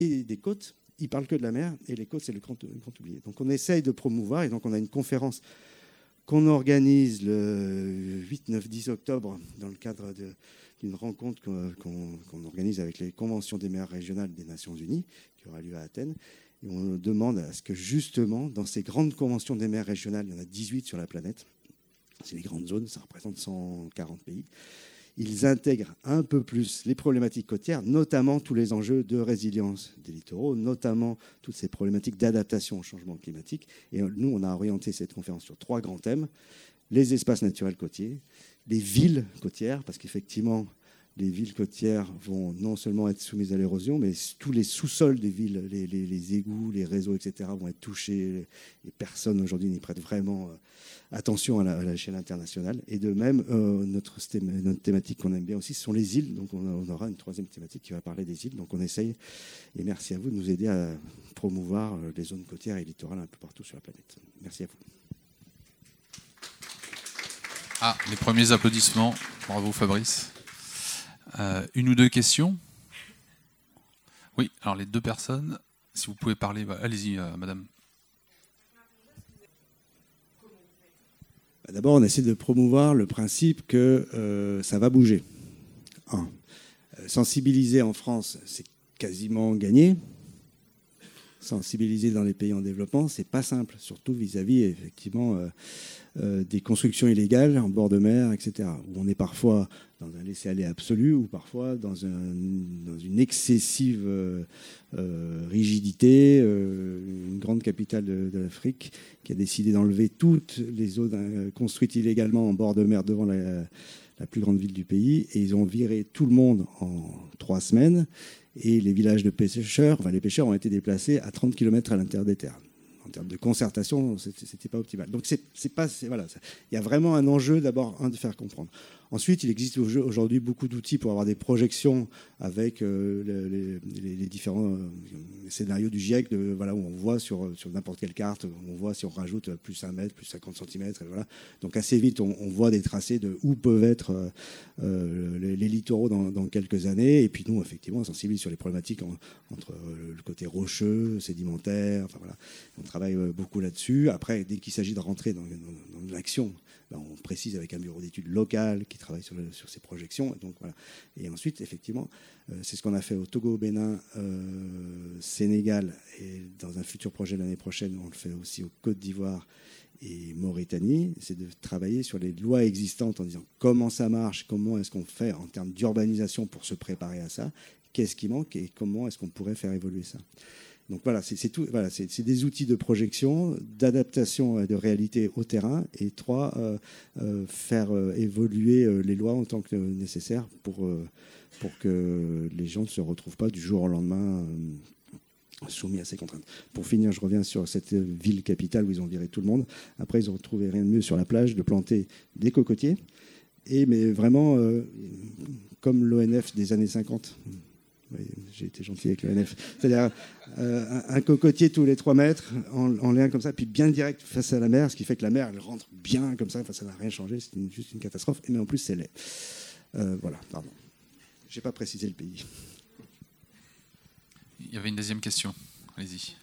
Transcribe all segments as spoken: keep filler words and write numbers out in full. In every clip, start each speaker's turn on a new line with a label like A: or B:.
A: Et des côtes, il ne parle que de la mer, et les côtes, c'est le grand, grand oublié. Donc on essaye de promouvoir, et donc on a une conférence qu'on organise le huit, neuf, dix octobre dans le cadre de, d'une rencontre qu'on, qu'on, qu'on organise avec les conventions des mers régionales des Nations Unies, qui aura lieu à Athènes. Et on demande à ce que justement, dans ces grandes conventions des mers régionales, il y en a dix-huit sur la planète, c'est les grandes zones, ça représente cent quarante pays, ils intègrent un peu plus les problématiques côtières, notamment tous les enjeux de résilience des littoraux, notamment toutes ces problématiques d'adaptation au changement climatique. Et nous, on a orienté cette conférence sur trois grands thèmes: les espaces naturels côtiers, les villes côtières, parce qu'effectivement, les villes côtières vont non seulement être soumises à l'érosion, mais tous les sous-sols des villes, les, les, les égouts, les réseaux, et cetera, vont être touchés. Et personne aujourd'hui n'y prête vraiment attention à, la, à l'échelle internationale. Et de même, euh, notre, notre thématique qu'on aime bien aussi, ce sont les îles. Donc on, on aura une troisième thématique qui va parler des îles. Donc on essaye, et merci à vous de nous aider à promouvoir les zones côtières et littorales un peu partout sur la planète. Merci à vous.
B: Ah, les premiers applaudissements. Bravo Fabrice. Euh, une ou deux questions? Oui, alors les deux personnes, si vous pouvez parler, bah, allez-y, euh, madame.
A: D'abord, on essaie de promouvoir le principe que euh, ça va bouger. Un, sensibiliser en France, c'est quasiment gagné. Sensibiliser dans les pays en développement, c'est pas simple, surtout vis-à-vis effectivement euh, euh, des constructions illégales en bord de mer, et cetera. Où on est parfois dans un laisser-aller absolu, ou parfois dans, un, dans une excessive euh, euh, rigidité. Euh, une grande capitale de, de l'Afrique qui a décidé d'enlever toutes les zones euh, construites illégalement en bord de mer devant la, la plus grande ville du pays, et ils ont viré tout le monde en trois semaines. Et les villages de pêcheurs, enfin les pêcheurs ont été déplacés à trente kilomètres à l'intérieur des terres. En termes de concertation, c'était, c'était pas optimal. Donc c'est, c'est pas, c'est, voilà, il y a vraiment un enjeu d'abord un de faire comprendre. Ensuite, il existe aujourd'hui beaucoup d'outils pour avoir des projections avec euh, les, les, les différents euh, scénarios du GIEC, de, voilà, où on voit sur, sur n'importe quelle carte, on voit si on rajoute plus un mètre, plus cinquante centimètres. Et voilà. Donc assez vite, on, on voit des tracés de où peuvent être euh, euh, les, les littoraux dans, dans quelques années. Et puis nous, effectivement, on sensibilise sur les problématiques en, entre euh, le côté rocheux, sédimentaire. Enfin voilà, on travaille euh, beaucoup là-dessus. Après, dès qu'il s'agit de rentrer dans, dans, dans l'action, ben, on précise avec un bureau d'études local qui travaille sur, le, sur ces projections. Donc, voilà. Et ensuite, effectivement, euh, c'est ce qu'on a fait au Togo, au Bénin, euh, Sénégal, et dans un futur projet l'année prochaine, on le fait aussi au Côte d'Ivoire et Mauritanie. C'est de travailler sur les lois existantes en disant comment ça marche, comment est-ce qu'on fait en termes d'urbanisation pour se préparer à ça, qu'est-ce qui manque et comment est-ce qu'on pourrait faire évoluer ça. Donc voilà, c'est, c'est, tout, voilà c'est, c'est des outils de projection, d'adaptation de réalité au terrain. Et trois, euh, euh, faire euh, évoluer euh, les lois en tant que nécessaire pour, euh, pour que les gens ne se retrouvent pas du jour au lendemain euh, soumis à ces contraintes. Pour finir, je reviens sur cette ville capitale où ils ont viré tout le monde. Après, ils ont trouvé rien de mieux sur la plage de planter des cocotiers. Et, mais vraiment, euh, comme l'O N F des années cinquante. Oui, j'ai été gentil avec l'O N F. C'est-à-dire euh, un, un cocotier tous les trois mètres, en, en lien comme ça, puis bien direct face à la mer, ce qui fait que la mer, elle rentre bien comme ça, enfin, ça n'a rien changé, c'est une, juste une catastrophe, mais en plus, c'est laid. Euh, voilà, pardon. Je n'ai pas précisé le pays.
B: Il y avait une deuxième question. Allez-y.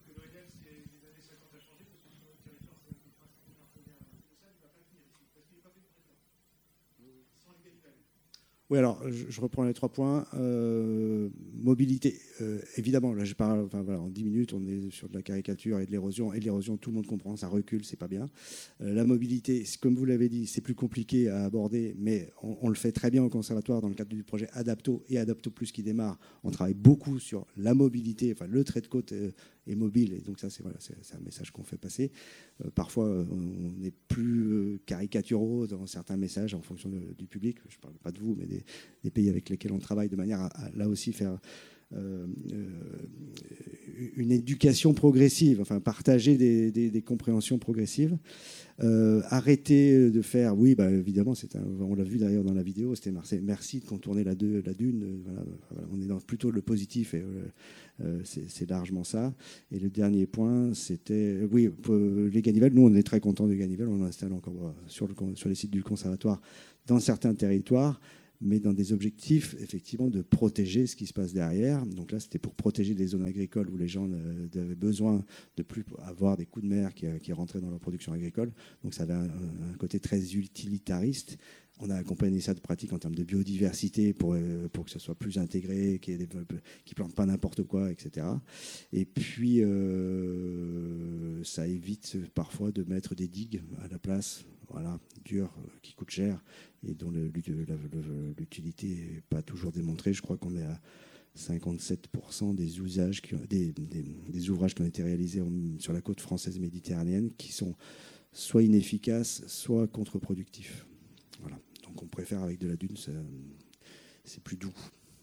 A: Oui, alors, je, je reprends les trois points. Euh, mobilité, euh, évidemment, là, je parle, enfin, voilà, en dix minutes, on est sur de la caricature et de l'érosion. Et de l'érosion, tout le monde comprend, ça recule, c'est pas bien. Euh, la mobilité, comme vous l'avez dit, c'est plus compliqué à aborder, mais on, on le fait très bien au conservatoire dans le cadre du projet Adapto et Adapto Plus qui démarre. On travaille beaucoup sur la mobilité, enfin, le trait de côte euh, est mobile, et donc ça, c'est, voilà, c'est, c'est un message qu'on fait passer. Euh, parfois, euh, on est plus euh, caricaturaux dans certains messages en fonction de, du public. Je ne parle pas de vous, mais des, des pays avec lesquels on travaille de manière à, à là aussi faire euh, euh, une éducation progressive, enfin partager des, des, des compréhensions progressives. Euh, arrêter de faire, oui, bah, évidemment, c'est un, on l'a vu d'ailleurs dans la vidéo, c'était merci, merci de contourner la, deux, la dune. Voilà, voilà, on est dans plutôt le positif et euh, euh, c'est, c'est largement ça. Et le dernier point, c'était, oui, pour les ganivelles. Nous, on est très contents des ganivelles. On en installe encore sur, le, sur les sites du conservatoire dans certains territoires. mais dans des objectifs effectivement de protéger ce qui se passe derrière. Donc là, c'était pour protéger des zones agricoles où les gens avaient besoin de plus avoir des coups de mer qui, qui rentraient dans leur production agricole. Donc ça avait un, un côté très utilitariste. On a accompagné ça de pratiques en termes de biodiversité pour, pour que ce soit plus intégré, qu'ils ne plantent pas n'importe quoi, et cetera. Et puis, euh, ça évite parfois de mettre des digues à la place, voilà, dures, qui coûtent cher et dont l'utilité n'est pas toujours démontrée. Je crois qu'on est à cinquante-sept pour cent des, usages qui ont, des, des, des ouvrages qui ont été réalisés sur la côte française méditerranéenne qui sont soit inefficaces, soit contre-productifs. Voilà. Donc on préfère avec de la dune, ça, c'est plus doux.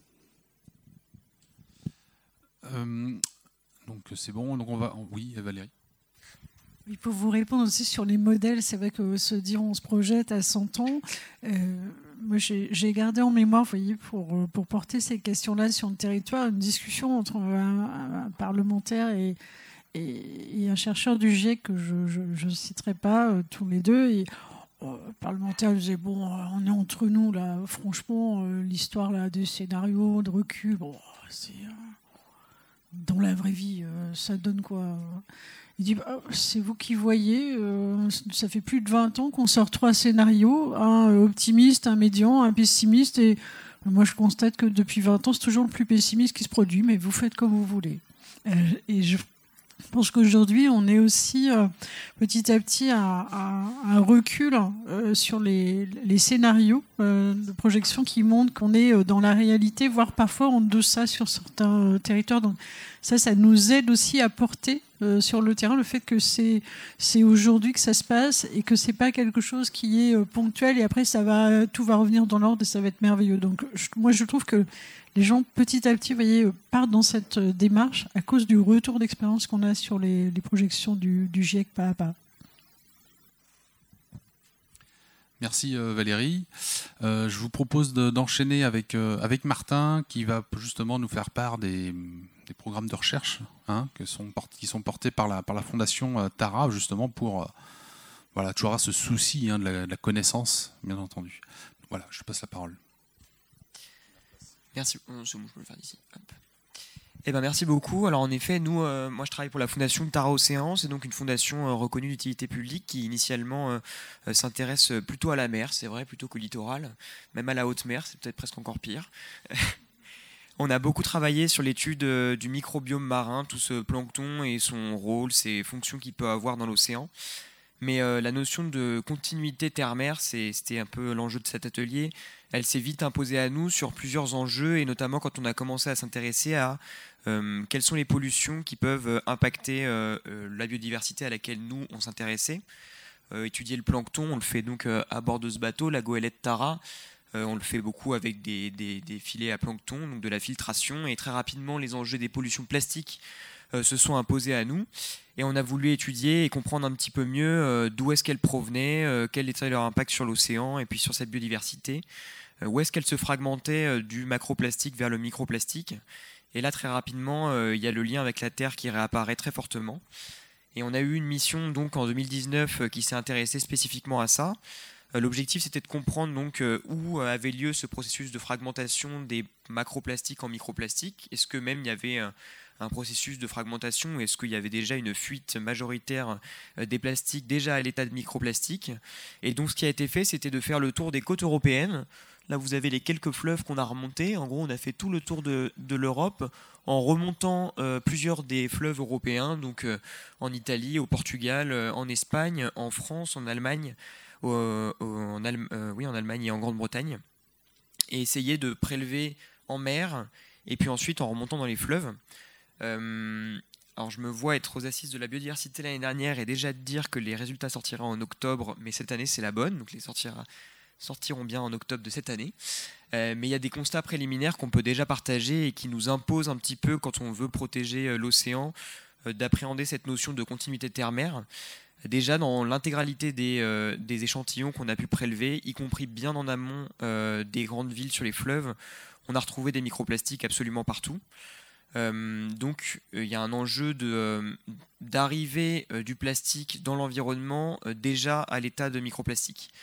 B: Euh, donc c'est bon. Donc on va. Oui, Valérie.
C: Oui, pour vous répondre aussi sur les modèles, c'est vrai que se dire on se projette à cent ans. Euh, moi, j'ai, j'ai gardé en mémoire, vous voyez, pour, pour porter ces questions-là sur le territoire, une discussion entre un, un parlementaire et, et, et un chercheur du GIEC que je ne citerai pas, euh, tous les deux. Et, euh, le parlementaire disait bon, on est entre nous là. Franchement, euh, l'histoire là des scénarios de recul, bon, c'est euh, dans la vraie vie, euh, ça donne quoi? Il dit bah, c'est vous qui voyez, euh, ça fait plus de vingt ans qu'on sort trois scénarios, un optimiste, un médian, un pessimiste, et moi je constate que depuis vingt ans c'est toujours le plus pessimiste qui se produit, mais vous faites comme vous voulez. Euh, et je pense qu'aujourd'hui on est aussi euh, petit à petit à, à, à un recul euh, sur les, les scénarios euh, de projection qui montrent qu'on est dans la réalité, voire parfois en deçà sur certains euh, territoires. Donc ça, ça nous aide aussi à porter euh, sur le terrain le fait que c'est, c'est aujourd'hui que ça se passe et que c'est pas quelque chose qui est euh, ponctuel et après ça va, tout va revenir dans l'ordre et ça va être merveilleux. Donc je, moi je trouve que les gens petit à petit, vous voyez, partent dans cette euh, démarche à cause du retour d'expérience qu'on a sur les, les projections du, du GIEC pas à pas.
B: Merci euh, Valérie. Euh, je vous propose de, d'enchaîner avec, euh, avec Martin qui va justement nous faire part des, des programmes de recherche hein, que sont, qui sont portés par la, par la Fondation euh, Tara justement pour euh, voilà, toujours avoir ce souci hein, de, la, de la connaissance, bien entendu. Voilà, je passe la parole.
D: Merci. Oh, c'est bon, je peux le faire d'ici. Hop. Eh ben, merci beaucoup. Alors en effet, nous, euh, moi je travaille pour la fondation Tara Océan. C'est donc une fondation euh, reconnue d'utilité publique qui initialement euh, euh, s'intéresse plutôt à la mer, c'est vrai, plutôt qu'au littoral, même à la haute mer, c'est peut-être presque encore pire. On a beaucoup travaillé sur l'étude euh, du microbiome marin, tout ce plancton et son rôle, ses fonctions qu'il peut avoir dans l'océan. Mais euh, la notion de continuité terre-mer, c'est, c'était un peu l'enjeu de cet atelier. Elle s'est vite imposée à nous sur plusieurs enjeux, et notamment quand on a commencé à s'intéresser à euh, quelles sont les pollutions qui peuvent impacter euh, euh, la biodiversité à laquelle nous, on s'intéressait. Euh, étudier le plancton, on le fait donc euh, à bord de ce bateau, la goélette Tara. Euh, on le fait beaucoup avec des, des, des filets à plancton, donc de la filtration. Et très rapidement, les enjeux des pollutions plastiques euh, se sont imposés à nous. Et on a voulu étudier et comprendre un petit peu mieux euh, d'où est-ce qu'elles provenaient, euh, quel était leur impact sur l'océan et puis sur cette biodiversité. Euh, où est-ce qu'elles se fragmentaient euh, du macroplastique vers le microplastique. Et là, très rapidement, euh, il y a le lien avec la Terre qui réapparaît très fortement. Et on a eu une mission donc, en deux mille dix-neuf euh, qui s'est intéressée spécifiquement à ça. Euh, l'objectif, c'était de comprendre donc, euh, où avait lieu ce processus de fragmentation des macroplastiques en microplastiques. Est-ce que même il y avait un, un processus de fragmentation? Est-ce qu'il y avait déjà une fuite majoritaire euh, des plastiques déjà à l'état de microplastique? Et donc, ce qui a été fait, c'était de faire le tour des côtes européennes. Là, vous avez les quelques fleuves qu'on a remontés. En gros, on a fait tout le tour de, de l'Europe en remontant euh, plusieurs des fleuves européens, donc euh, en Italie, au Portugal, euh, en Espagne, en France, en Allemagne, euh, en, Allem- euh, oui, en Allemagne et en Grande-Bretagne, et essayer de prélever en mer, et puis ensuite en remontant dans les fleuves. Euh, alors, je me vois être aux assises de la biodiversité l'année dernière et déjà de dire que les résultats sortiront en octobre, mais cette année, c'est la bonne, donc les sortira sortiront bien en octobre de cette année. Euh, mais il y a des constats préliminaires qu'on peut déjà partager et qui nous imposent un petit peu, quand on veut protéger euh, l'océan, euh, d'appréhender cette notion de continuité terre-mer. Déjà, dans l'intégralité des, euh, des échantillons qu'on a pu prélever, y compris bien en amont euh, des grandes villes sur les fleuves, on a retrouvé des microplastiques absolument partout. Euh, donc, il euh, y a un enjeu de, euh, d'arrivée euh, du plastique dans l'environnement euh, déjà à l'état de microplastique.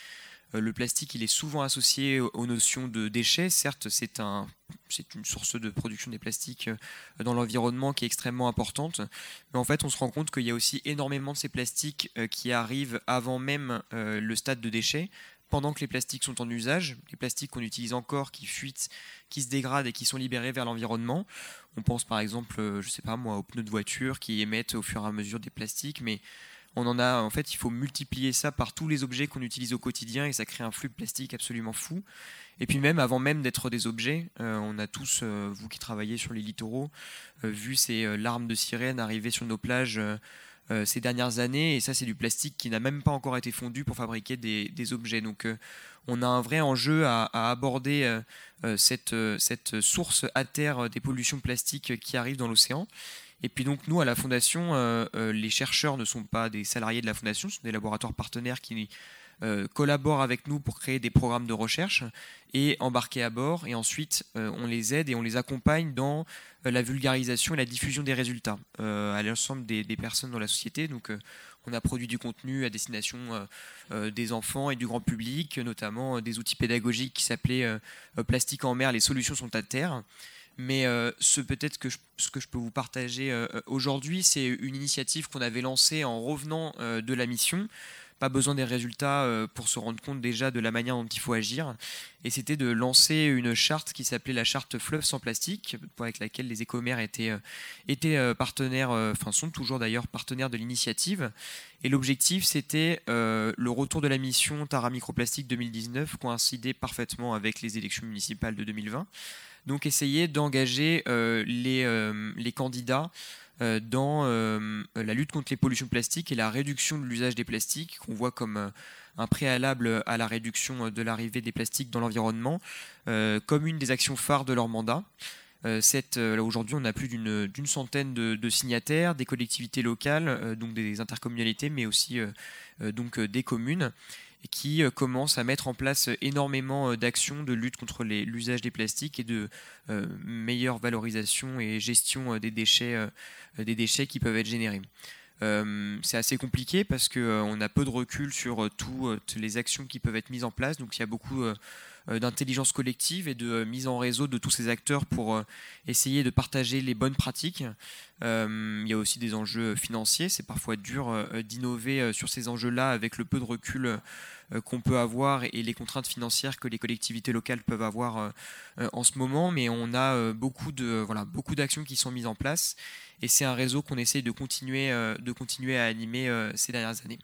D: Le plastique, il est souvent associé aux notions de déchets. Certes, c'est un, c'est une source de production des plastiques dans l'environnement qui est extrêmement importante. Mais en fait, on se rend compte qu'il y a aussi énormément de ces plastiques qui arrivent avant même le stade de déchets, pendant que les plastiques sont en usage. Les plastiques qu'on utilise encore, qui fuitent, qui se dégradent et qui sont libérés vers l'environnement. On pense par exemple, je sais pas moi, aux pneus de voiture qui émettent au fur et à mesure des plastiques, mais on en a, en fait, il faut multiplier ça par tous les objets qu'on utilise au quotidien et ça crée un flux de plastique absolument fou. Et puis même, avant même d'être des objets, euh, on a tous, euh, vous qui travaillez sur les littoraux, euh, vu ces euh, larmes de sirène arriver sur nos plages euh, euh, ces dernières années. Et ça, c'est du plastique qui n'a même pas encore été fondu pour fabriquer des, des objets. Donc, euh, on a un vrai enjeu à, à aborder euh, euh, cette, euh, cette source à terre des pollutions plastiques qui arrivent dans l'océan. Et puis donc nous, à la Fondation, euh, euh, les chercheurs ne sont pas des salariés de la Fondation, ce sont des laboratoires partenaires qui euh, collaborent avec nous pour créer des programmes de recherche et embarquer à bord. Et ensuite, euh, on les aide et on les accompagne dans euh, la vulgarisation et la diffusion des résultats euh, à l'ensemble des, des personnes dans la société. Donc euh, on a produit du contenu à destination euh, euh, des enfants et du grand public, notamment euh, des outils pédagogiques qui s'appelaient euh, « Plastique en mer, les solutions sont à terre ». Mais euh, ce peut-être que je, ce que je peux vous partager euh, aujourd'hui, c'est une initiative qu'on avait lancée en revenant euh, de la mission. Pas besoin des résultats euh, pour se rendre compte déjà de la manière dont il faut agir. Et c'était de lancer une charte qui s'appelait la charte Fleuve sans plastique, avec laquelle les écomères étaient, euh, étaient euh, partenaires, euh, enfin sont toujours d'ailleurs partenaires de l'initiative. Et l'objectif, c'était euh, le retour de la mission Tara Microplastique deux mille dix-neuf, coïncidait parfaitement avec les élections municipales de deux mille vingt. Donc essayer d'engager euh, les, euh, les candidats euh, dans euh, la lutte contre les pollutions plastiques et la réduction de l'usage des plastiques, qu'on voit comme euh, un préalable à la réduction de l'arrivée des plastiques dans l'environnement, euh, comme une des actions phares de leur mandat. Euh, cette, euh, là, aujourd'hui, on a plus d'une, d'une centaine de, de signataires, des collectivités locales, euh, donc des intercommunalités, mais aussi euh, euh, donc, euh, des communes, qui commence à mettre en place énormément d'actions de lutte contre les, l'usage des plastiques et de euh, meilleure valorisation et gestion des déchets, euh, des déchets qui peuvent être générés. Euh, c'est assez compliqué parce qu'on euh, a peu de recul sur euh, toutes les actions qui peuvent être mises en place, donc il y a beaucoup euh, d'intelligence collective et de euh, mise en réseau de tous ces acteurs pour euh, essayer de partager les bonnes pratiques. Euh, il y a aussi des enjeux financiers, c'est parfois dur euh, d'innover euh, sur ces enjeux-là avec le peu de recul euh, qu'on peut avoir et les contraintes financières que les collectivités locales peuvent avoir euh, euh, en ce moment, mais on a euh, beaucoup, de, voilà, beaucoup d'actions qui sont mises en place et c'est un réseau qu'on essaye de continuer, euh, de continuer à animer euh, ces dernières années.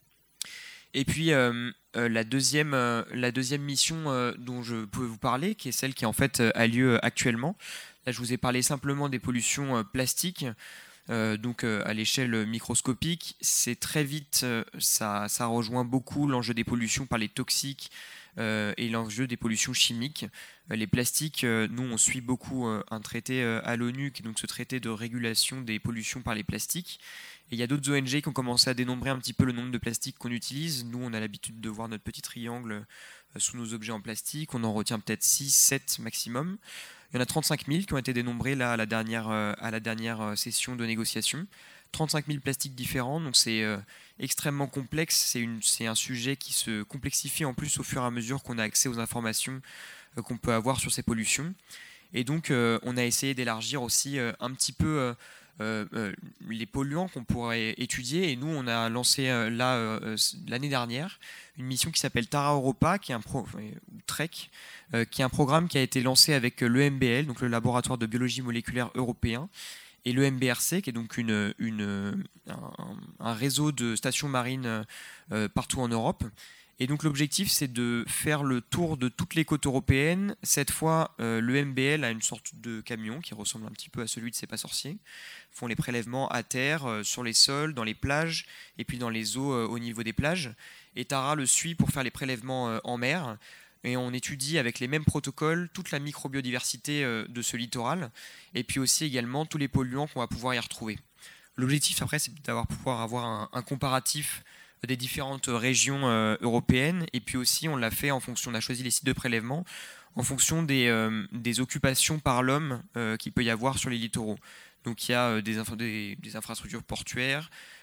D: Et puis euh, euh, la, deuxième, euh, la deuxième mission euh, dont je peux vous parler, qui est celle qui en fait a lieu actuellement. Là, je vous ai parlé simplement des pollutions euh, plastiques, euh, donc euh, à l'échelle microscopique. C'est très vite, euh, ça, ça rejoint beaucoup l'enjeu des pollutions par les toxiques euh, et l'enjeu des pollutions chimiques. Euh, les plastiques, euh, nous, on suit beaucoup euh, un traité euh, à l'ONU, qui est donc ce traité de régulation des pollutions par les plastiques. Et il y a d'autres O N G qui ont commencé à dénombrer un petit peu le nombre de plastiques qu'on utilise. Nous, on a l'habitude de voir notre petit triangle sous nos objets en plastique. On en retient peut-être six, sept maximum. Il y en a trente-cinq mille qui ont été dénombrés là, à, la dernière, à la dernière session de négociation. trente-cinq mille plastiques différents, donc c'est euh, extrêmement complexe. C'est, une, c'est un sujet qui se complexifie en plus au fur et à mesure qu'on a accès aux informations euh, qu'on peut avoir sur ces pollutions. Et donc, euh, on a essayé d'élargir aussi euh, un petit peu... Euh, Euh, euh, les polluants qu'on pourrait étudier et nous on a lancé euh, là euh, l'année dernière une mission qui s'appelle Tara Europa qui est un pro, euh, Trek euh, qui est un programme qui a été lancé avec l'E M B L, donc le laboratoire de biologie moléculaire européen, et l'E M B R C qui est donc une, une, un, un réseau de stations marines euh, partout en Europe. Et donc l'objectif, c'est de faire le tour de toutes les côtes européennes. Cette fois, euh, l'E M B L a une sorte de camion qui ressemble un petit peu à celui de C'est pas sorcier. Ils font les prélèvements à terre, euh, sur les sols, dans les plages, et puis dans les eaux euh, au niveau des plages. Et Tara le suit pour faire les prélèvements euh, en mer. Et on étudie avec les mêmes protocoles toute la microbiodiversité euh, de ce littoral, et puis aussi également tous les polluants qu'on va pouvoir y retrouver. L'objectif, après, c'est d'avoir pouvoir avoir un, un comparatif des différentes régions euh, européennes, et puis aussi on l'a fait en fonction, on a choisi les sites de prélèvement en fonction des, euh, des occupations par l'homme euh, qu'il peut y avoir sur les littoraux. Donc il y a euh, des, inf- des, des infrastructures portuaires,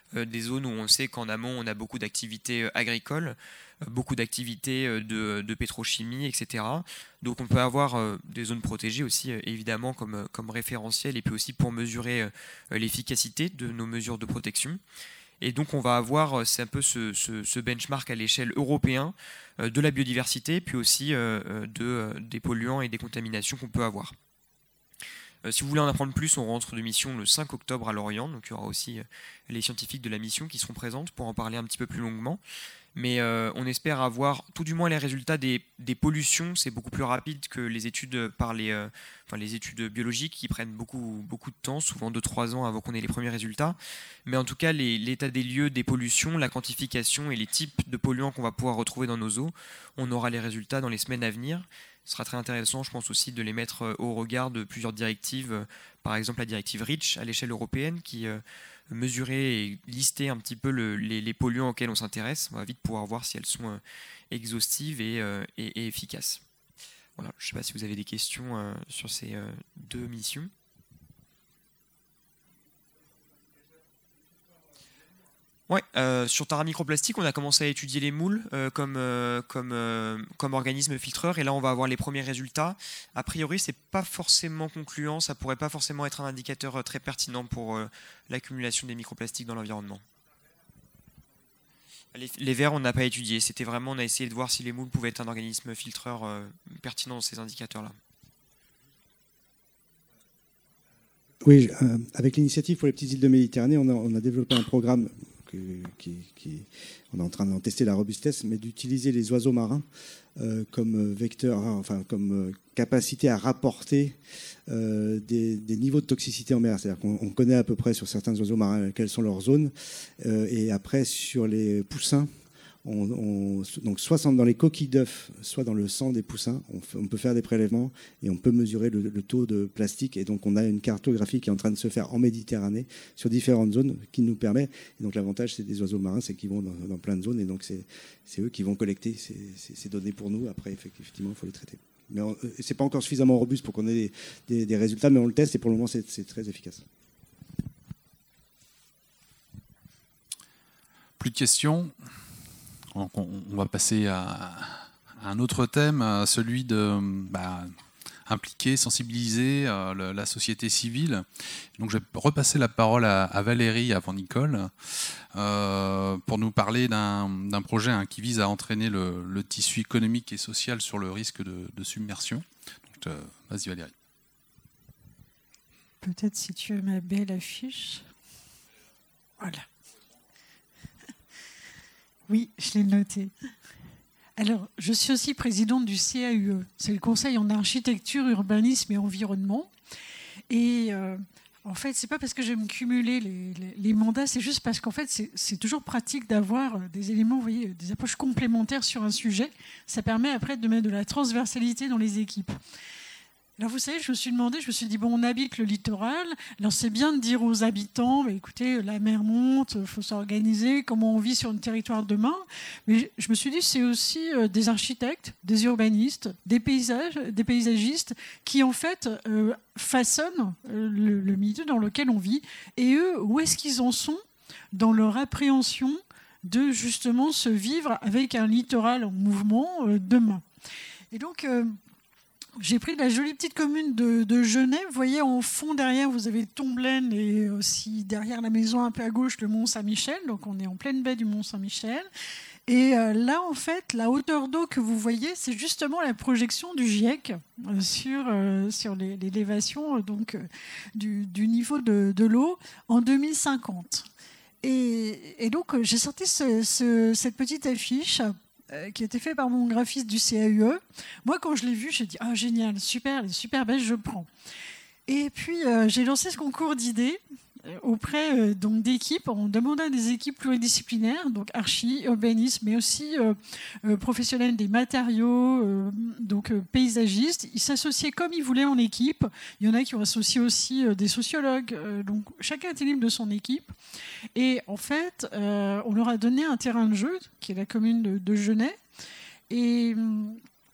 D: euh, des zones où on sait qu'en amont, on a beaucoup d'activités euh, agricoles, euh, beaucoup d'activités euh, de, de pétrochimie, et cetera. Donc on peut avoir euh, des zones protégées aussi, euh, évidemment, comme, comme référentiel, et puis aussi pour mesurer euh, l'efficacité de nos mesures de protection. Et donc on va avoir, c'est un peu ce, ce, ce benchmark à l'échelle européenne euh, de la biodiversité, puis aussi euh, de, euh, des polluants et des contaminations qu'on peut avoir. Euh, si vous voulez en apprendre plus, on rentre de mission le cinq octobre à Lorient, donc il y aura aussi euh, les scientifiques de la mission qui seront présentes pour en parler un petit peu plus longuement. Mais euh, on espère avoir tout du moins les résultats des, des pollutions. C'est beaucoup plus rapide que les études par les, euh, enfin, les études biologiques qui prennent beaucoup, beaucoup de temps, souvent deux à trois ans avant qu'on ait les premiers résultats. Mais en tout cas, les, l'état des lieux des pollutions, la quantification et les types de polluants qu'on va pouvoir retrouver dans nos eaux, on aura les résultats dans les semaines à venir. Ce sera très intéressant, je pense aussi, de les mettre au regard de plusieurs directives, par exemple la directive REACH à l'échelle européenne qui euh, mesurer et lister un petit peu le, les, les polluants auxquels on s'intéresse. On va vite pouvoir voir si elles sont euh, exhaustives et, euh, et, et efficaces. Voilà, je ne sais pas si vous avez des questions euh, sur ces euh, deux missions. Ouais, euh, sur Tara Microplastique, on a commencé à étudier les moules euh, comme, euh, comme, euh, comme organisme filtreur, et là on va avoir les premiers résultats. A priori, c'est pas forcément concluant, ça pourrait pas forcément être un indicateur très pertinent pour euh, l'accumulation des microplastiques dans l'environnement. Les, les vers, on n'a pas étudié, c'était vraiment, on a essayé de voir si les moules pouvaient être un organisme filtreur euh, pertinent dans ces indicateurs-là.
A: Oui, euh, avec l'initiative pour les petites îles de Méditerranée, on a, on a développé un programme Qui, qui, on est en train d'en tester la robustesse, mais d'utiliser les oiseaux marins euh, comme vecteur, enfin comme euh, capacité à rapporter euh, des, des niveaux de toxicité en mer. C'est-à-dire qu'on on connaît à peu près sur certains oiseaux marins quelles sont leurs zones, euh, et après sur les poussins, on, on, donc soit dans les coquilles d'œufs, soit dans le sang des poussins, on, fait, on peut faire des prélèvements et on peut mesurer le, le taux de plastique. Et donc on a une cartographie qui est en train de se faire en Méditerranée sur différentes zones qui nous permet. Et donc l'avantage c'est des oiseaux marins, c'est qu'ils vont dans, dans plein de zones et donc c'est, c'est eux qui vont collecter ces, ces, ces données pour nous. Après effectivement il faut les traiter. Mais on, c'est pas encore suffisamment robuste pour qu'on ait des, des, des résultats, mais on le teste et pour le moment c'est, c'est très efficace.
B: Plus de questions ? Donc on, on va passer à, à un autre thème, celui de bah, impliquer, sensibiliser euh, le, la société civile. Donc je vais repasser la parole à, à Valérie avant Nicole euh, pour nous parler d'un, d'un projet hein, qui vise à entraîner le, le tissu économique et social sur le risque de, de submersion. Donc, euh, vas-y Valérie.
C: Peut-être si tu veux ma belle affiche. Voilà. Oui, je l'ai noté. Alors, je suis aussi présidente du C A U E. C'est le Conseil en architecture, urbanisme et environnement. Et euh, en fait, c'est pas parce que j'aime cumuler les, les, les mandats, c'est juste parce qu'en fait, c'est, c'est toujours pratique d'avoir des éléments, vous voyez, des approches complémentaires sur un sujet. Ça permet après de mettre de la transversalité dans les équipes. Alors vous savez, je me suis demandé, je me suis dit, bon, on habite le littoral, alors c'est bien de dire aux habitants, bah, écoutez, la mer monte, il faut s'organiser, comment on vit sur le territoire demain. Mais je me suis dit, c'est aussi des architectes, des urbanistes, des, paysages, des paysagistes qui en fait euh, façonnent le, le milieu dans lequel on vit. Et eux, où est-ce qu'ils en sont dans leur appréhension de justement se vivre avec un littoral en mouvement euh, demain. Et donc... Euh, J'ai pris la jolie petite commune de, de Genève. Vous voyez, en fond, derrière, vous avez Tomblaine et aussi derrière la maison, un peu à gauche, le Mont-Saint-Michel. Donc, on est en pleine baie du Mont-Saint-Michel. Et euh, là, en fait, la hauteur d'eau que vous voyez, c'est justement la projection du GIEC euh, sur, euh, sur les, l'élévation donc, euh, du, du niveau de, de l'eau en deux mille cinquante. Et, et donc, euh, j'ai sorti ce, ce, cette petite affiche qui a été fait par mon graphiste du C A U E. Moi, quand je l'ai vu, j'ai dit « Ah, génial, super, elle est super belle, je prends ». Et puis, euh, j'ai lancé ce concours d'idées auprès euh, donc, d'équipes, en demandant à des équipes pluridisciplinaires, donc archi, urbanisme, mais aussi euh, euh, professionnels des matériaux, euh, donc euh, paysagistes. Ils s'associaient comme ils voulaient en équipe. Il y en a qui ont associé aussi euh, des sociologues. Euh, donc, chacun était libre de son équipe. Et en fait, euh, on leur a donné un terrain de jeu, qui est la commune de, de Genève. Et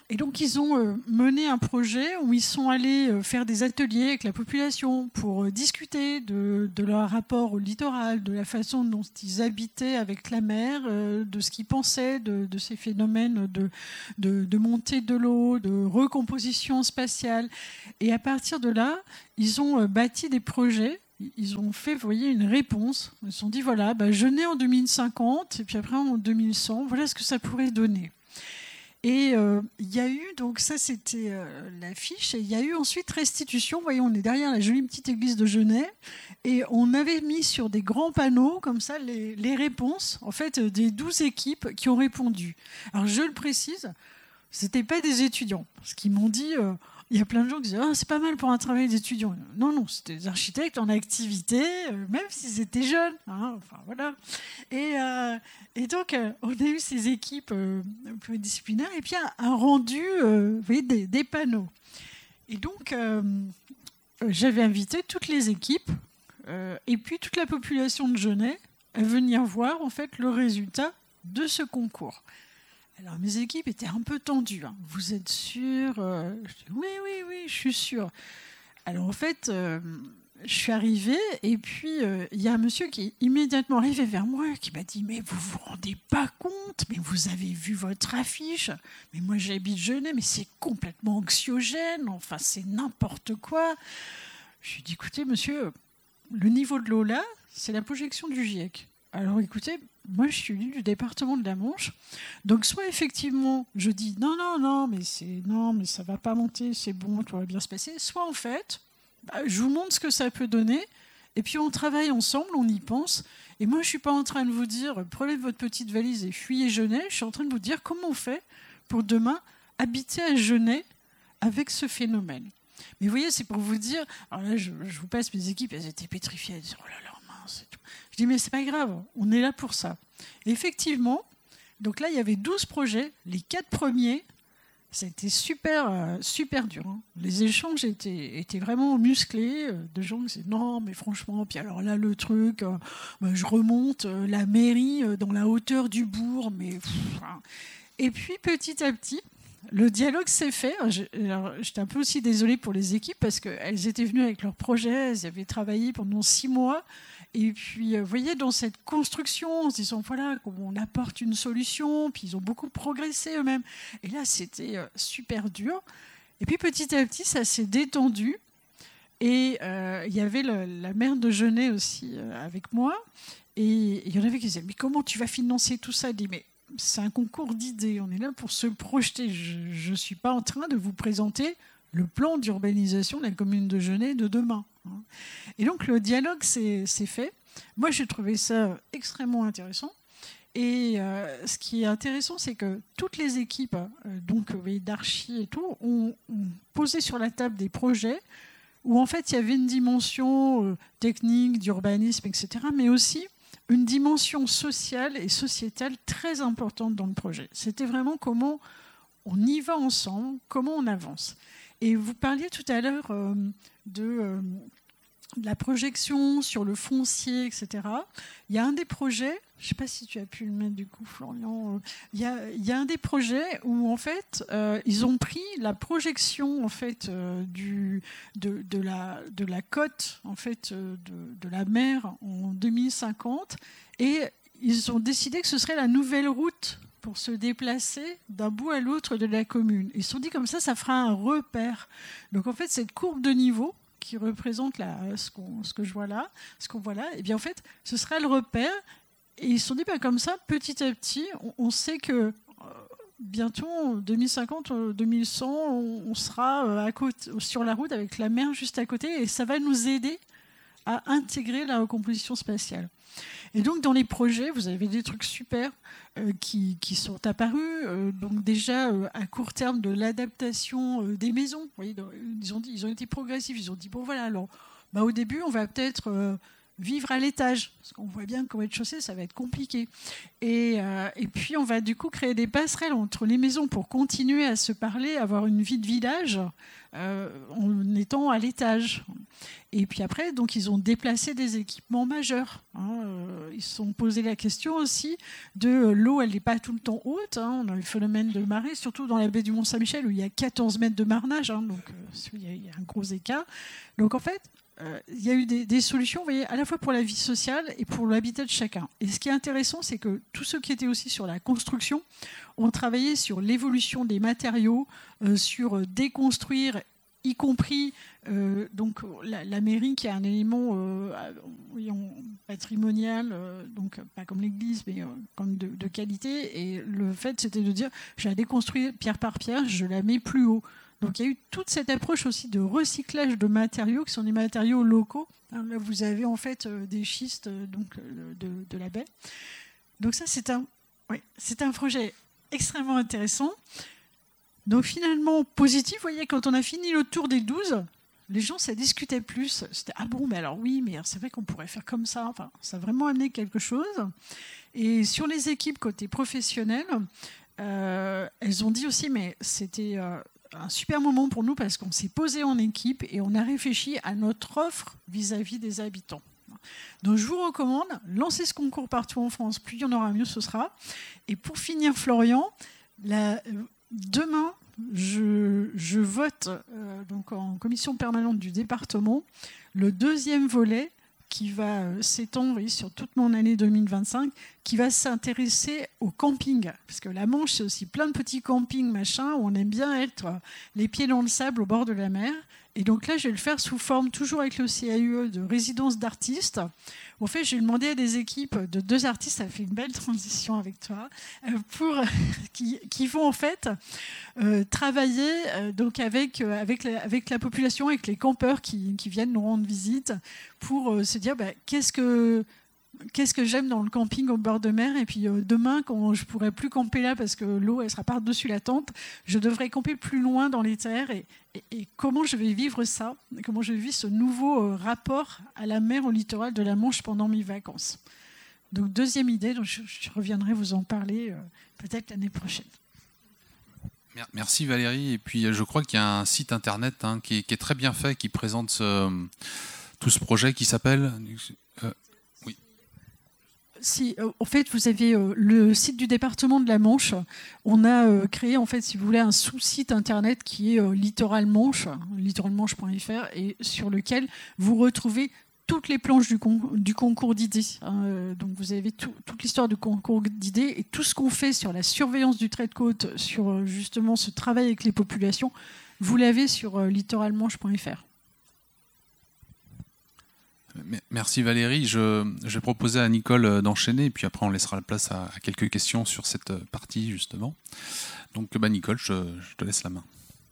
C: Et donc, ils ont euh, mené un projet où ils sont allés euh, faire des ateliers avec la population pour euh, discuter de, de leur rapport au littoral, de la façon dont ils habitaient avec la mer, euh, de ce qu'ils pensaient de, de ces phénomènes de, de, de montée de l'eau, de recomposition spatiale. Et à partir de là, ils ont euh, bâti des projets. Ils ont fait, vous voyez, une réponse. Ils se sont dit, voilà, bah, je nais en deux mille cinquante, et puis après en deux mille cent, voilà ce que ça pourrait donner. Et euh, il y a eu, donc ça c'était euh, l'affiche, et il y a eu ensuite restitution. Vous voyez, on est derrière la jolie petite église de Genève, et on avait mis sur des grands panneaux, comme ça, les, les réponses, en fait, des douze équipes qui ont répondu. Alors je le précise, ce n'étaient pas des étudiants, parce qu'ils m'ont dit... Euh, il y a plein de gens qui disent ah, c'est pas mal pour un travail d'étudiant. Non, non, c'était des architectes en activité, euh, même s'ils étaient jeunes. Hein, enfin, voilà. Et, euh, et donc, euh, on a eu ces équipes euh, pluridisciplinaires et puis un, un rendu euh, vous voyez, des, des panneaux. Et donc, euh, j'avais invité toutes les équipes euh, et puis toute la population de Genève à venir voir en fait, le résultat de ce concours. Alors, mes équipes étaient un peu tendues. Hein. Vous êtes sûr euh, je dis, oui, oui, oui, je suis sûre. Alors, en fait, euh, je suis arrivée et puis il euh, y a un monsieur qui est immédiatement arrivé vers moi qui m'a dit « Mais vous vous rendez pas compte, mais vous avez vu votre affiche. Mais moi, j'habite Genève, mais c'est complètement anxiogène. Enfin, c'est n'importe quoi. » Je lui ai dit « Écoutez, monsieur, le niveau de l'eau là, c'est la projection du GIEC. Alors, écoutez... » Moi, je suis élue du département de la Manche. Donc, soit effectivement, je dis non, non, non, mais c'est non, mais ça va pas monter, c'est bon, tout va bien se passer. Soit en fait, bah, je vous montre ce que ça peut donner, et puis on travaille ensemble, on y pense. Et moi, je suis pas en train de vous dire prenez votre petite valise et fuyez Genève. Je suis en train de vous dire comment on fait pour demain habiter à Genève avec ce phénomène. Mais vous voyez, c'est pour vous dire. Alors là, je, je vous passe mes équipes, elles étaient pétrifiées, elles disaient oh là là. C'est tout. Je dis mais c'est pas grave, on est là pour ça. Et effectivement, donc là il y avait douze projets, les quatre premiers, ça a été super, euh, super dur. Hein. Les échanges étaient, étaient vraiment musclés, euh, de gens qui disaient non mais franchement, puis alors là le truc, euh, bah, je remonte euh, la mairie euh, dans la hauteur du bourg, mais pff, hein. Et puis petit à petit. Le dialogue s'est fait. Alors, j'étais un peu aussi désolée pour les équipes parce qu'elles étaient venues avec leurs projets, elles avaient travaillé pendant six mois. Et puis, vous voyez, dans cette construction, en se disant, voilà, on apporte une solution, puis ils ont beaucoup progressé eux-mêmes. Et là, c'était super dur. Et puis, petit à petit, ça s'est détendu. Et euh, il y avait le, la maire de Genève aussi euh, avec moi. Et il y en avait qui disaient, mais comment tu vas financer tout ça ? Je dis, mais c'est un concours d'idées, on est là pour se projeter. Je ne suis pas en train de vous présenter le plan d'urbanisation de la commune de Genève de demain. Et donc le dialogue s'est fait. Moi j'ai trouvé ça extrêmement intéressant. Et euh, ce qui est intéressant, c'est que toutes les équipes euh, donc oui, d'archi et tout ont, ont posé sur la table des projets où en fait il y avait une dimension euh, technique, d'urbanisme, et cetera, mais aussi une dimension sociale et sociétale très importante dans le projet. C'était vraiment comment on y va ensemble, comment on avance. Et vous parliez tout à l'heure euh, de, euh, de la projection sur le foncier, et cetera. Il y a un des projets, je ne sais pas si tu as pu le mettre du coup, Florian, euh, il, y a, il y a un des projets où en fait, euh, ils ont pris la projection en fait, euh, du, de, de, la, de la côte en fait, euh, de, de la mer en deux mille cinquante et ils ont décidé que ce serait la nouvelle route pour se déplacer d'un bout à l'autre de la commune. Ils se sont dit comme ça, ça fera un repère. Donc en fait, cette courbe de niveau qui représente la, ce, qu'on, ce que je vois là, ce qu'on voit là, et bien en fait, ce sera le repère. Et ils se sont dit, ben, comme ça, petit à petit, on, on sait que euh, bientôt, en deux mille cinquante, deux mille cent, on, on sera euh, à côté, sur la route avec la mer juste à côté, et ça va nous aider à intégrer la recomposition spatiale. Et donc, dans les projets, vous avez des trucs super euh, qui, qui sont apparus. Euh, donc déjà, euh, à court terme, de l'adaptation euh, des maisons. Vous voyez, donc, ils, ont dit, ils ont été progressifs. Ils ont dit, bon voilà, alors, bah, au début, on va peut-être euh, vivre à l'étage, parce qu'on voit bien qu'au rez-de-chaussée, ça va être compliqué. Et, euh, et puis, on va du coup créer des passerelles entre les maisons pour continuer à se parler, avoir une vie de village euh, en étant à l'étage. Et puis après, donc, ils ont déplacé des équipements majeurs. Hein. Euh, ils se sont posé la question aussi de euh, l'eau, elle n'est pas tout le temps haute. Hein. On a le phénomène de marée, surtout dans la baie du Mont-Saint-Michel, où il y a quatorze mètres de marnage. Hein. Donc, euh, il y a, il y a un gros écart. Donc, en fait, Euh, il y a eu des, des solutions, vous voyez, à la fois pour la vie sociale et pour l'habitat de chacun. Et ce qui est intéressant, c'est que tous ceux qui étaient aussi sur la construction ont travaillé sur l'évolution des matériaux, euh, sur déconstruire, y compris euh, donc la, la mairie qui a un élément euh, voyons, patrimonial, euh, donc pas comme l'église, mais euh, comme de, de qualité. Et le fait, c'était de dire, je la déconstruis pierre par pierre, je la mets plus haut. Donc il y a eu toute cette approche aussi de recyclage de matériaux qui sont des matériaux locaux. Là, vous avez en fait euh, des schistes euh, donc, euh, de, de la baie. Donc ça, c'est un, oui, c'est un projet extrêmement intéressant. Donc finalement, positif, vous voyez, quand on a fini le tour des douze, les gens, ça discutait plus. C'était, ah bon, mais alors oui, mais c'est vrai qu'on pourrait faire comme ça. Enfin, ça a vraiment amené quelque chose. Et sur les équipes côté professionnel, euh, elles ont dit aussi, mais c'était... Euh, un super moment pour nous parce qu'on s'est posé en équipe et on a réfléchi à notre offre vis-à-vis des habitants. Donc je vous recommande, lancez ce concours partout en France, plus il y en aura mieux ce sera. Et pour finir, Florian, la, demain, je, je vote euh, donc en commission permanente du département le deuxième volet qui va s'étendre sur toute mon année deux mille vingt-cinq, qui va s'intéresser au camping. Parce que la Manche, c'est aussi plein de petits campings, machin, où on aime bien être les pieds dans le sable au bord de la mer. Et donc là, je vais le faire sous forme, toujours avec le C A U E, de résidence d'artistes. En fait, j'ai demandé à des équipes de deux artistes, ça fait une belle transition avec toi, pour, qui, qui vont en fait euh, travailler euh, donc avec, euh, avec, la, avec la population, avec les campeurs qui, qui viennent nous rendre visite, pour euh, se dire bah, qu'est-ce que... Qu'est-ce que j'aime dans le camping au bord de mer. Et puis euh, demain, quand je ne pourrai plus camper là parce que l'eau elle sera par-dessus la tente, je devrais camper plus loin dans les terres. Et, et, et comment je vais vivre ça, comment je vais vivre ce nouveau euh, rapport à la mer, au littoral de la Manche pendant mes vacances. Donc deuxième idée, donc je, je reviendrai vous en parler euh, peut-être l'année prochaine.
B: Merci Valérie. Et puis je crois qu'il y a un site internet hein, qui, est, qui est très bien fait, qui présente ce, tout ce projet qui s'appelle... Euh,
C: Si, euh, en fait, vous avez euh, le site du département de la Manche. On a euh, créé, en fait, si vous voulez, un sous-site internet qui est euh, Littoral Manche, littoral manche point f r, et sur lequel vous retrouvez toutes les planches du, con- du concours d'idées. Euh, donc, vous avez tout, toute l'histoire du concours d'idées et tout ce qu'on fait sur la surveillance du trait de côte, sur euh, justement ce travail avec les populations. Vous l'avez sur euh, littoral manche point f r.
B: Merci Valérie. Je, je vais proposer à Nicole d'enchaîner, et puis après on laissera la place à, à quelques questions sur cette partie justement. Donc bah, Nicole, je, je te laisse la main.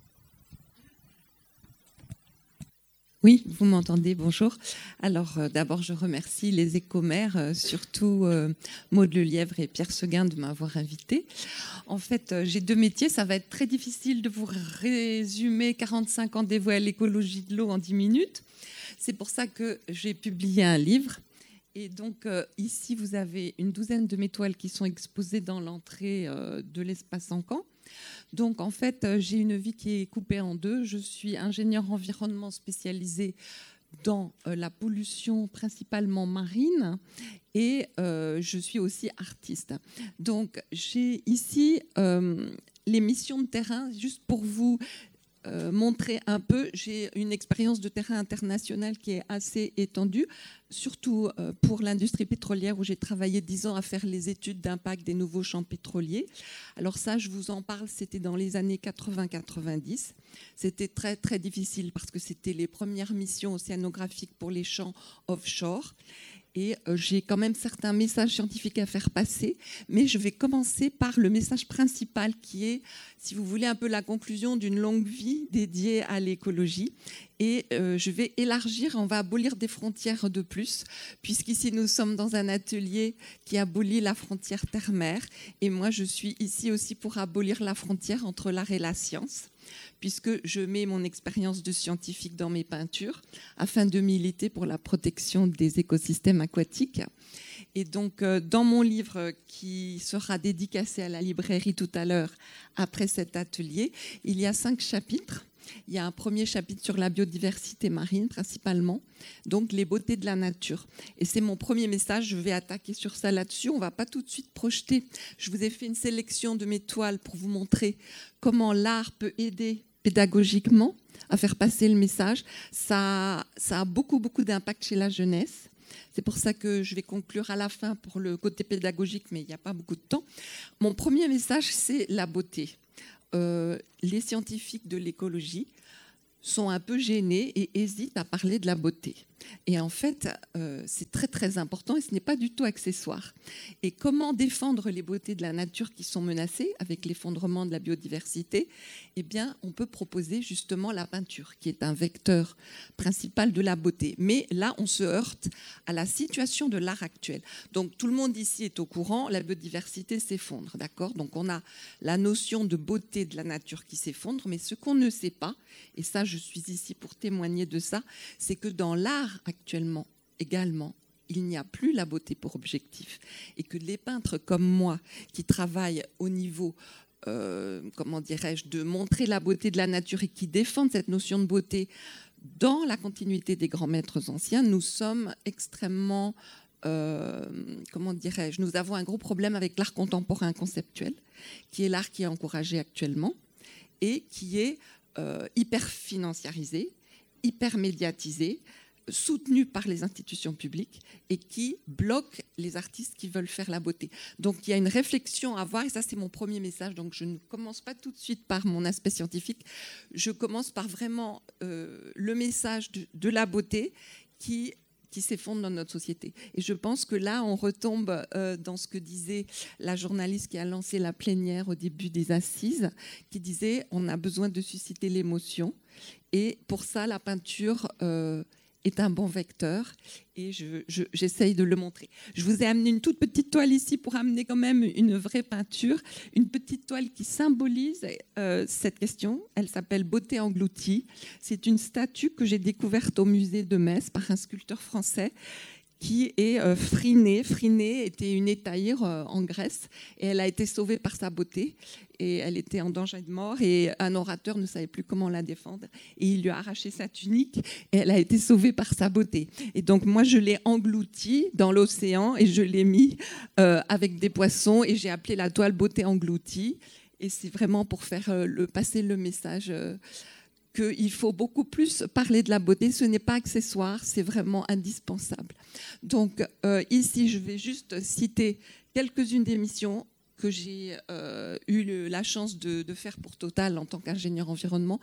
E: Oui, vous m'entendez, bonjour. Alors euh, d'abord je remercie les écomères, euh, surtout euh, Maud Lelièvre et Pierre Seguin de m'avoir invité. En fait, euh, j'ai deux métiers, ça va être très difficile de vous résumer quarante-cinq ans dévoués à l'écologie de l'eau en dix minutes. C'est pour ça que j'ai publié un livre. Et donc, euh, ici, vous avez une douzaine de mes toiles qui sont exposées dans l'entrée euh, de l'espace Encan. Donc, en fait, euh, j'ai une vie qui est coupée en deux. Je suis ingénieure environnement spécialisée dans euh, la pollution principalement marine et euh, je suis aussi artiste. Donc, j'ai ici euh, les missions de terrain, juste pour vous Euh, montrer un peu. J'ai une expérience de terrain internationale qui est assez étendue, surtout euh, pour l'industrie pétrolière où j'ai travaillé dix ans à faire les études d'impact des nouveaux champs pétroliers. Alors ça, je vous en parle, c'était dans les années quatre-vingts quatre-vingt-dix. C'était très très difficile parce que c'était les premières missions océanographiques pour les champs offshore. Et euh, j'ai quand même certains messages scientifiques à faire passer, mais je vais commencer par le message principal qui est, si vous voulez, un peu la conclusion d'une longue vie dédiée à l'écologie. Et euh, je vais élargir, on va abolir des frontières de plus, puisqu'ici nous sommes dans un atelier qui abolit la frontière terre-mer. Et moi, je suis ici aussi pour abolir la frontière entre l'art et la science. puisque je mets mon expérience de scientifique dans mes peintures afin de militer pour la protection des écosystèmes aquatiques. Et donc, euh, dans mon livre qui sera dédicacé à la librairie tout à l'heure, après cet atelier, il y a cinq chapitres. Il y a un premier chapitre sur la biodiversité marine, principalement, donc les beautés de la nature. Et c'est mon premier message, je vais attaquer sur ça là-dessus. On ne va pas tout de suite projeter. Je vous ai fait une sélection de mes toiles pour vous montrer comment l'art peut aider pédagogiquement à faire passer le message. Ça, ça a beaucoup, beaucoup d'impact chez la jeunesse. C'est pour ça que je vais conclure à la fin pour le côté pédagogique, mais il n'y a pas beaucoup de temps. Mon premier message, c'est la beauté. Euh, les scientifiques de l'écologie sont un peu gênés et hésitent à parler de la beauté. Et en fait, euh, c'est très très important et ce n'est pas du tout accessoire. Et comment défendre les beautés de la nature qui sont menacées avec l'effondrement de la biodiversité ? Eh bien, on peut proposer justement la peinture, qui est un vecteur principal de la beauté. Mais là, on se heurte à la situation de l'art actuel. Donc, tout le monde ici est au courant, la biodiversité s'effondre, d'accord ? Donc, on a la notion de beauté de la nature qui s'effondre, mais ce qu'on ne sait pas, et ça, je suis ici pour témoigner de ça, c'est que dans l'art actuellement également, il n'y a plus la beauté pour objectif et que les peintres comme moi qui travaillent au niveau, euh, comment dirais-je, de montrer la beauté de la nature et qui défendent cette notion de beauté dans la continuité des grands maîtres anciens, nous sommes extrêmement, euh, comment dirais-je, nous avons un gros problème avec l'art contemporain conceptuel, qui est l'art qui est encouragé actuellement et qui est euh, hyper financiarisé, hyper médiatisé, soutenu par les institutions publiques et qui bloque les artistes qui veulent faire la beauté. Donc il y a une réflexion à avoir et ça c'est mon premier message. Donc je ne commence pas tout de suite par mon aspect scientifique, je commence par vraiment euh, le message de, de la beauté qui qui s'effondre dans notre société. Et je pense que là, on retombe euh, dans ce que disait la journaliste qui a lancé la plénière au début des assises, qui disait on a besoin de susciter l'émotion et pour ça la peinture euh, est un bon vecteur et je, je, j'essaye de le montrer. Je vous ai amené une toute petite toile ici pour amener quand même une vraie peinture, une petite toile qui symbolise euh, cette question. Elle s'appelle Beauté engloutie. C'est une statue que j'ai découverte au musée de Metz par un sculpteur français qui est euh, Phryné. Phryné était une étaïre euh, en Grèce et elle a été sauvée par sa beauté et elle était en danger de mort et un orateur ne savait plus comment la défendre et il lui a arraché sa tunique et elle a été sauvée par sa beauté. Et donc moi je l'ai engloutie dans l'océan et je l'ai mis euh, avec des poissons et j'ai appelé la toile Beauté engloutie et c'est vraiment pour faire euh, le, passer le message euh, qu'il faut beaucoup plus parler de la beauté, ce n'est pas accessoire, c'est vraiment indispensable. Donc euh, ici, je vais juste citer quelques-unes des missions que j'ai euh, eu le, la chance de, de faire pour Total en tant qu'ingénieur environnement.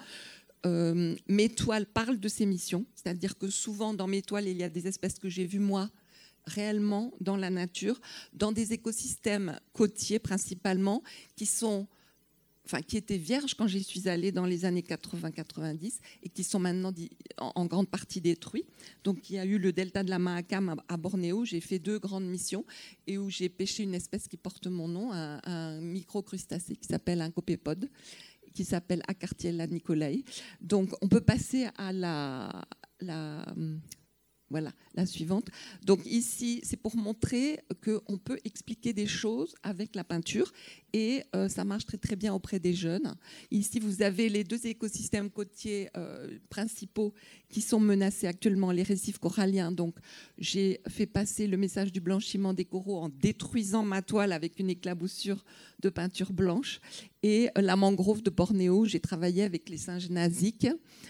E: Euh, mes toiles parlent de ces missions, c'est-à-dire que souvent dans mes toiles, il y a des espèces que j'ai vues moi, réellement dans la nature, dans des écosystèmes côtiers principalement, qui sont... Enfin, qui étaient vierges quand j'y suis allée dans les années quatre-vingts quatre-vingt-dix et qui sont maintenant en grande partie détruits. Donc, il y a eu le delta de la Mahakam à Bornéo. J'ai fait deux grandes missions et où j'ai pêché une espèce qui porte mon nom, un, un microcrustacé qui s'appelle un copépode, qui s'appelle Acartiella nicolae. Donc, on peut passer à la... la Voilà, la suivante. Donc ici, c'est pour montrer qu'on peut expliquer des choses avec la peinture et euh, ça marche très très bien auprès des jeunes. Ici, vous avez les deux écosystèmes côtiers euh, principaux qui sont menacés actuellement, les récifs coralliens. Donc j'ai fait passer le message du blanchiment des coraux en détruisant ma toile avec une éclaboussure de peinture blanche. Et la mangrove de Bornéo, j'ai travaillé avec les singes nasiques.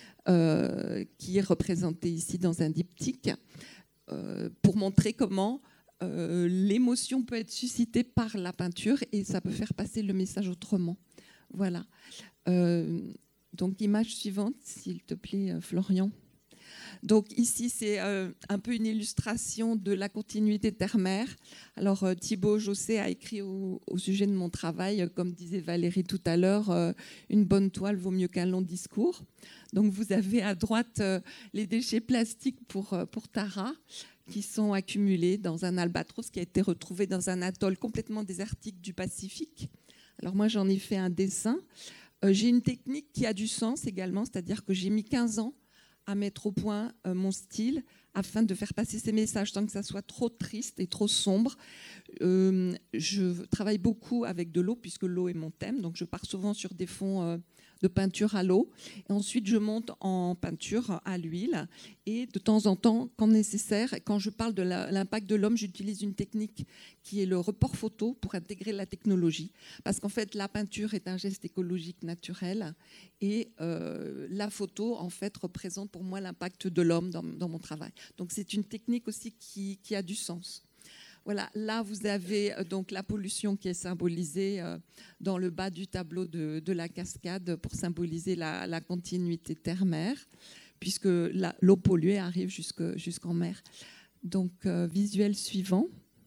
E: Euh, qui est représenté ici dans un diptyque, euh, pour montrer comment euh, l'émotion peut être suscitée par la peinture et ça peut faire passer le message autrement. Voilà. Euh, donc, image suivante, s'il te plaît, Florian. Donc ici, c'est euh, un peu une illustration de la continuité terre-mer. Alors euh, Thibaut Josset a écrit au, au sujet de mon travail, euh, comme disait Valérie tout à l'heure, euh, une bonne toile vaut mieux qu'un long discours. Donc vous avez à droite euh, les déchets plastiques pour, euh, pour Tara, qui sont accumulés dans un albatros qui a été retrouvé dans un atoll complètement désertique du Pacifique. Alors moi, j'en ai fait un dessin. Euh, j'ai une technique qui a du sens également, c'est-à-dire que j'ai mis quinze ans à mettre au point euh, mon style afin de faire passer ces messages sans que ça soit trop triste et trop sombre. Euh, je travaille beaucoup avec de l'eau puisque l'eau est mon thème, donc je pars souvent sur des fonds euh, de peinture à l'eau. Et ensuite, je monte en peinture à l'huile. Et de temps en temps, quand nécessaire, quand je parle de la, l'impact de l'homme, j'utilise une technique qui est le report photo pour intégrer la technologie. Parce qu'en fait, la peinture est un geste écologique naturel. Et euh, la photo, en fait, représente pour moi l'impact de l'homme dans, dans mon travail. Donc, c'est une technique aussi qui, qui a du sens. Voilà, là, vous avez donc la pollution qui est symbolisée dans le bas du tableau de, de la cascade pour symboliser la, la continuité terre-mer, puisque la, l'eau polluée arrive jusque, jusqu'en mer. Donc, euh, visuel suivant.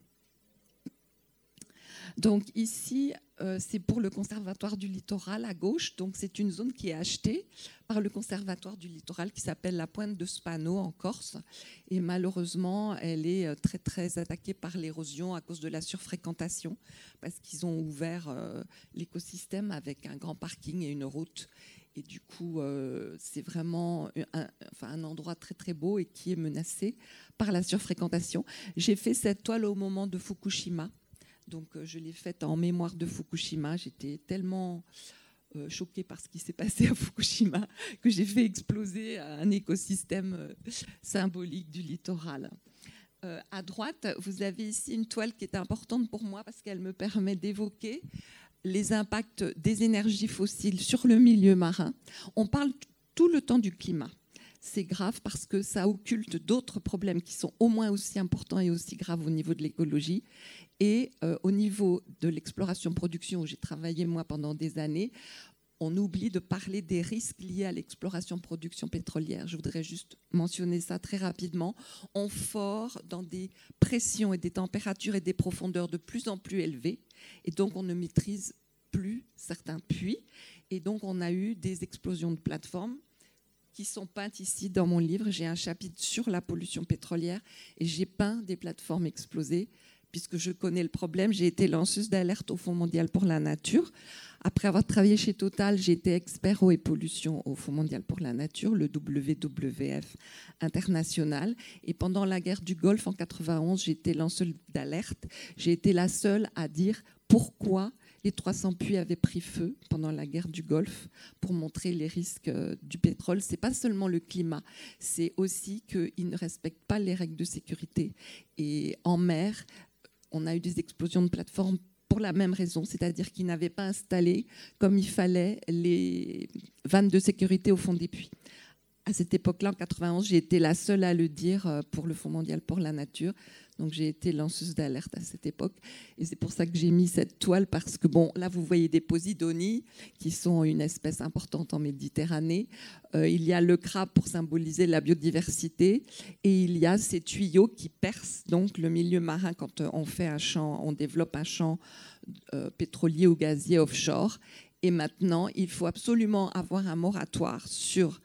E: Donc ici, euh, c'est pour le Conservatoire du Littoral à gauche. Donc c'est une zone qui est achetée par le Conservatoire du Littoral qui s'appelle la Pointe de Spano en Corse. Et malheureusement, elle est très très attaquée par l'érosion à cause de la surfréquentation parce qu'ils ont ouvert euh, l'écosystème avec un grand parking et une route. Et du coup, euh, c'est vraiment un, enfin, un endroit très très beau et qui est menacé par la surfréquentation. J'ai fait cette toile au moment de Fukushima. Donc, je l'ai faite en mémoire de Fukushima. J'étais tellement euh, choquée par ce qui s'est passé à Fukushima que j'ai fait exploser un écosystème euh, symbolique du littoral. Euh, à droite, vous avez ici une toile qui est importante pour moi parce qu'elle me permet d'évoquer les impacts des énergies fossiles sur le milieu marin. On parle tout le temps du climat. C'est grave parce que ça occulte d'autres problèmes qui sont au moins aussi importants et aussi graves au niveau de l'écologie. Et euh, au niveau de l'exploration-production, où j'ai travaillé moi pendant des années, on oublie de parler des risques liés à l'exploration-production pétrolière. Je voudrais juste mentionner ça très rapidement. On fore dans des pressions et des températures et des profondeurs de plus en plus élevées. Et donc, on ne maîtrise plus certains puits. Et donc, on a eu des explosions de plateformes qui sont peintes ici dans mon livre. J'ai un chapitre sur la pollution pétrolière et j'ai peint des plateformes explosées. Puisque je connais le problème, j'ai été lanceuse d'alerte au Fonds mondial pour la nature. Après avoir travaillé chez Total, j'ai été expert eau et pollution au Fonds mondial pour la nature, le W W F international. Et pendant la guerre du Golfe en quatre-vingt-onze, j'ai été lanceuse d'alerte. J'ai été la seule à dire pourquoi les trois cents puits avaient pris feu pendant la guerre du Golfe pour montrer les risques du pétrole. Ce n'est pas seulement le climat, c'est aussi qu'ils ne respectent pas les règles de sécurité. Et en mer, on a eu des explosions de plateformes pour la même raison, c'est-à-dire qu'ils n'avaient pas installé comme il fallait les vannes de sécurité au fond des puits. À cette époque-là, en quatre-vingt-onze, j'ai été la seule à le dire pour le Fonds mondial pour la nature. Donc j'ai été lanceuse d'alerte à cette époque. Et c'est pour ça que j'ai mis cette toile, parce que, bon, là, vous voyez des posidonies, qui sont une espèce importante en Méditerranée. Euh, il y a le crabe pour symboliser la biodiversité. Et il y a ces tuyaux qui percent donc le milieu marin quand on fait un champ, on développe un champ euh, pétrolier ou gazier offshore. Et maintenant, il faut absolument avoir un moratoire sur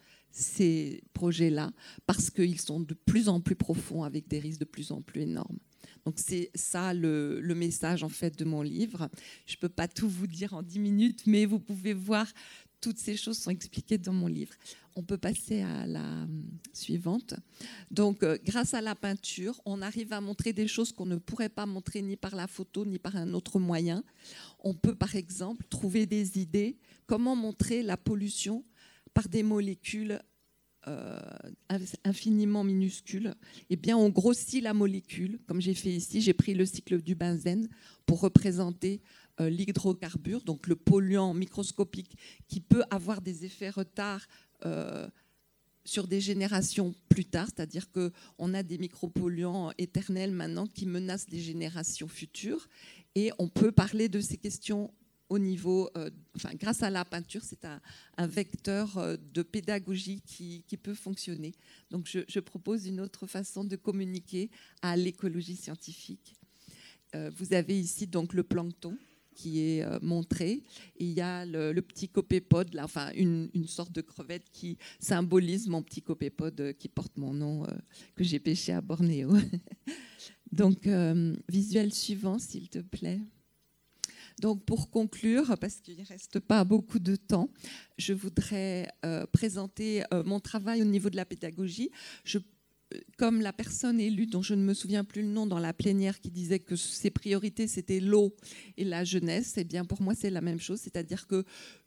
E: ces projets-là, parce qu'ils sont de plus en plus profonds avec des risques de plus en plus énormes. Donc c'est ça le, le message en fait de mon livre. Je ne peux pas tout vous dire en dix minutes, mais vous pouvez voir, toutes ces choses sont expliquées dans mon livre. On peut passer à la suivante. Donc euh, grâce à la peinture, on arrive à montrer des choses qu'on ne pourrait pas montrer ni par la photo ni par un autre moyen. On peut par exemple trouver des idées, comment montrer la pollution par des molécules euh, infiniment minuscules. Eh bien, on grossit la molécule, comme j'ai fait ici. J'ai pris le cycle du benzène pour représenter euh, l'hydrocarbure, donc le polluant microscopique qui peut avoir des effets retards euh, sur des générations plus tard, c'est-à-dire qu'on a des micropolluants éternels maintenant qui menacent les générations futures, et on peut parler de ces questions au niveau, euh, enfin, grâce à la peinture, c'est un, un vecteur euh, de pédagogie qui, qui peut fonctionner. Donc, je, je propose une autre façon de communiquer à l'écologie scientifique. Euh, vous avez ici donc le plancton qui est euh, montré. Et il y a le, le petit copépode, là, enfin, une, une sorte de crevette qui symbolise mon petit copépode euh, qui porte mon nom, euh, que j'ai pêché à Bornéo. Donc, euh, visuel suivant, s'il te plaît. Donc pour conclure, parce qu'il ne reste pas beaucoup de temps, je voudrais euh, présenter euh, mon travail au niveau de la pédagogie. Je Comme la personne élue, dont je ne me souviens plus le nom, dans la plénière, qui disait que ses priorités, c'était l'eau et la jeunesse, eh bien pour moi, c'est la même chose. C'est-à-dire que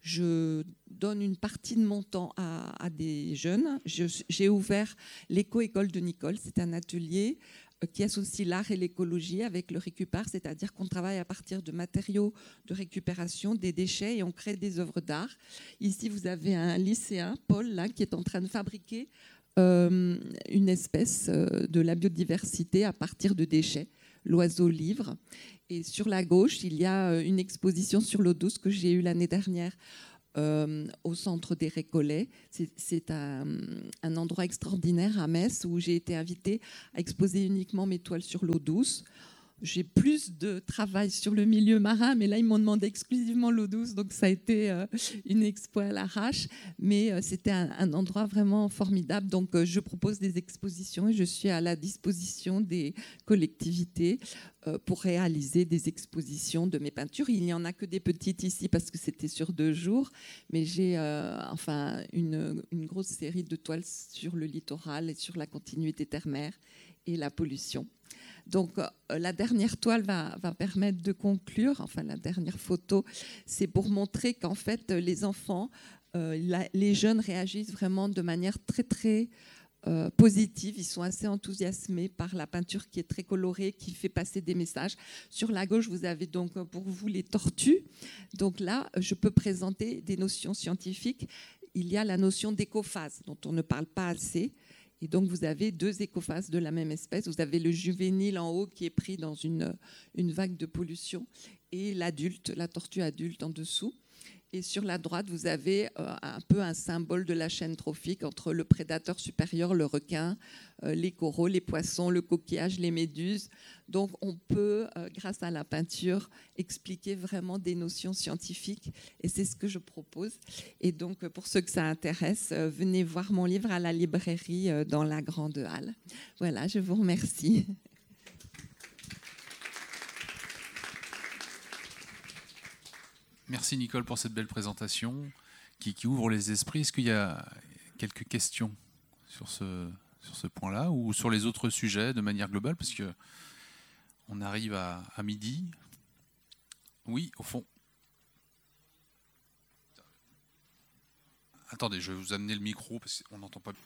E: je donne une partie de mon temps à, à des jeunes. Je, j'ai ouvert l'éco-école de Nicole. C'est un atelier qui associe l'art et l'écologie avec le Récupart, c'est-à-dire qu'on travaille à partir de matériaux de récupération, des déchets, et on crée des œuvres d'art. Ici, vous avez un lycéen, Paul, là, qui est en train de fabriquer Euh, une espèce euh, de la biodiversité à partir de déchets, l'oiseau livre. Et sur la gauche, il y a euh, une exposition sur l'eau douce que j'ai eue l'année dernière euh, au centre des Récollets. C'est, c'est un, un endroit extraordinaire à Metz où j'ai été invitée à exposer uniquement mes toiles sur l'eau douce. J'ai plus de travail sur le milieu marin, mais là, ils m'ont demandé exclusivement l'eau douce, donc ça a été euh, une expo à l'arrache. Mais euh, c'était un, un endroit vraiment formidable. Donc, euh, je propose des expositions et je suis à la disposition des collectivités euh, pour réaliser des expositions de mes peintures. Il n'y en a que des petites ici parce que c'était sur deux jours, mais j'ai euh, enfin une, une grosse série de toiles sur le littoral et sur la continuité terre-mer et la pollution. Donc, euh, la dernière toile va, va permettre de conclure, enfin la dernière photo, c'est pour montrer qu'en fait, les enfants, euh, la, les jeunes réagissent vraiment de manière très, très euh, positive. Ils sont assez enthousiasmés par la peinture qui est très colorée, qui fait passer des messages. Sur la gauche, vous avez donc pour vous les tortues. Donc là, je peux présenter des notions scientifiques. Il y a la notion d'écophase, dont on ne parle pas assez. Et donc, vous avez deux écophases de la même espèce. Vous avez le juvénile en haut qui est pris dans une, une vague de pollution et l'adulte, la tortue adulte en dessous. Et sur la droite, vous avez euh, un peu un symbole de la chaîne trophique entre le prédateur supérieur, le requin, euh, les coraux, les poissons, le coquillage, les méduses. Donc, on peut, euh, grâce à la peinture, expliquer vraiment des notions scientifiques. Et c'est ce que je propose. Et donc, pour ceux que ça intéresse, euh, venez voir mon livre à la librairie euh, dans la grande halle. Voilà, je vous remercie.
B: Merci Nicole pour cette belle présentation qui, qui ouvre les esprits. Est-ce qu'il y a quelques questions sur ce, sur ce point-là ou sur les autres sujets de manière globale, parce qu'on arrive à, à midi. Oui, au fond. Attendez, je vais vous amener le micro parce qu'on n'entend pas.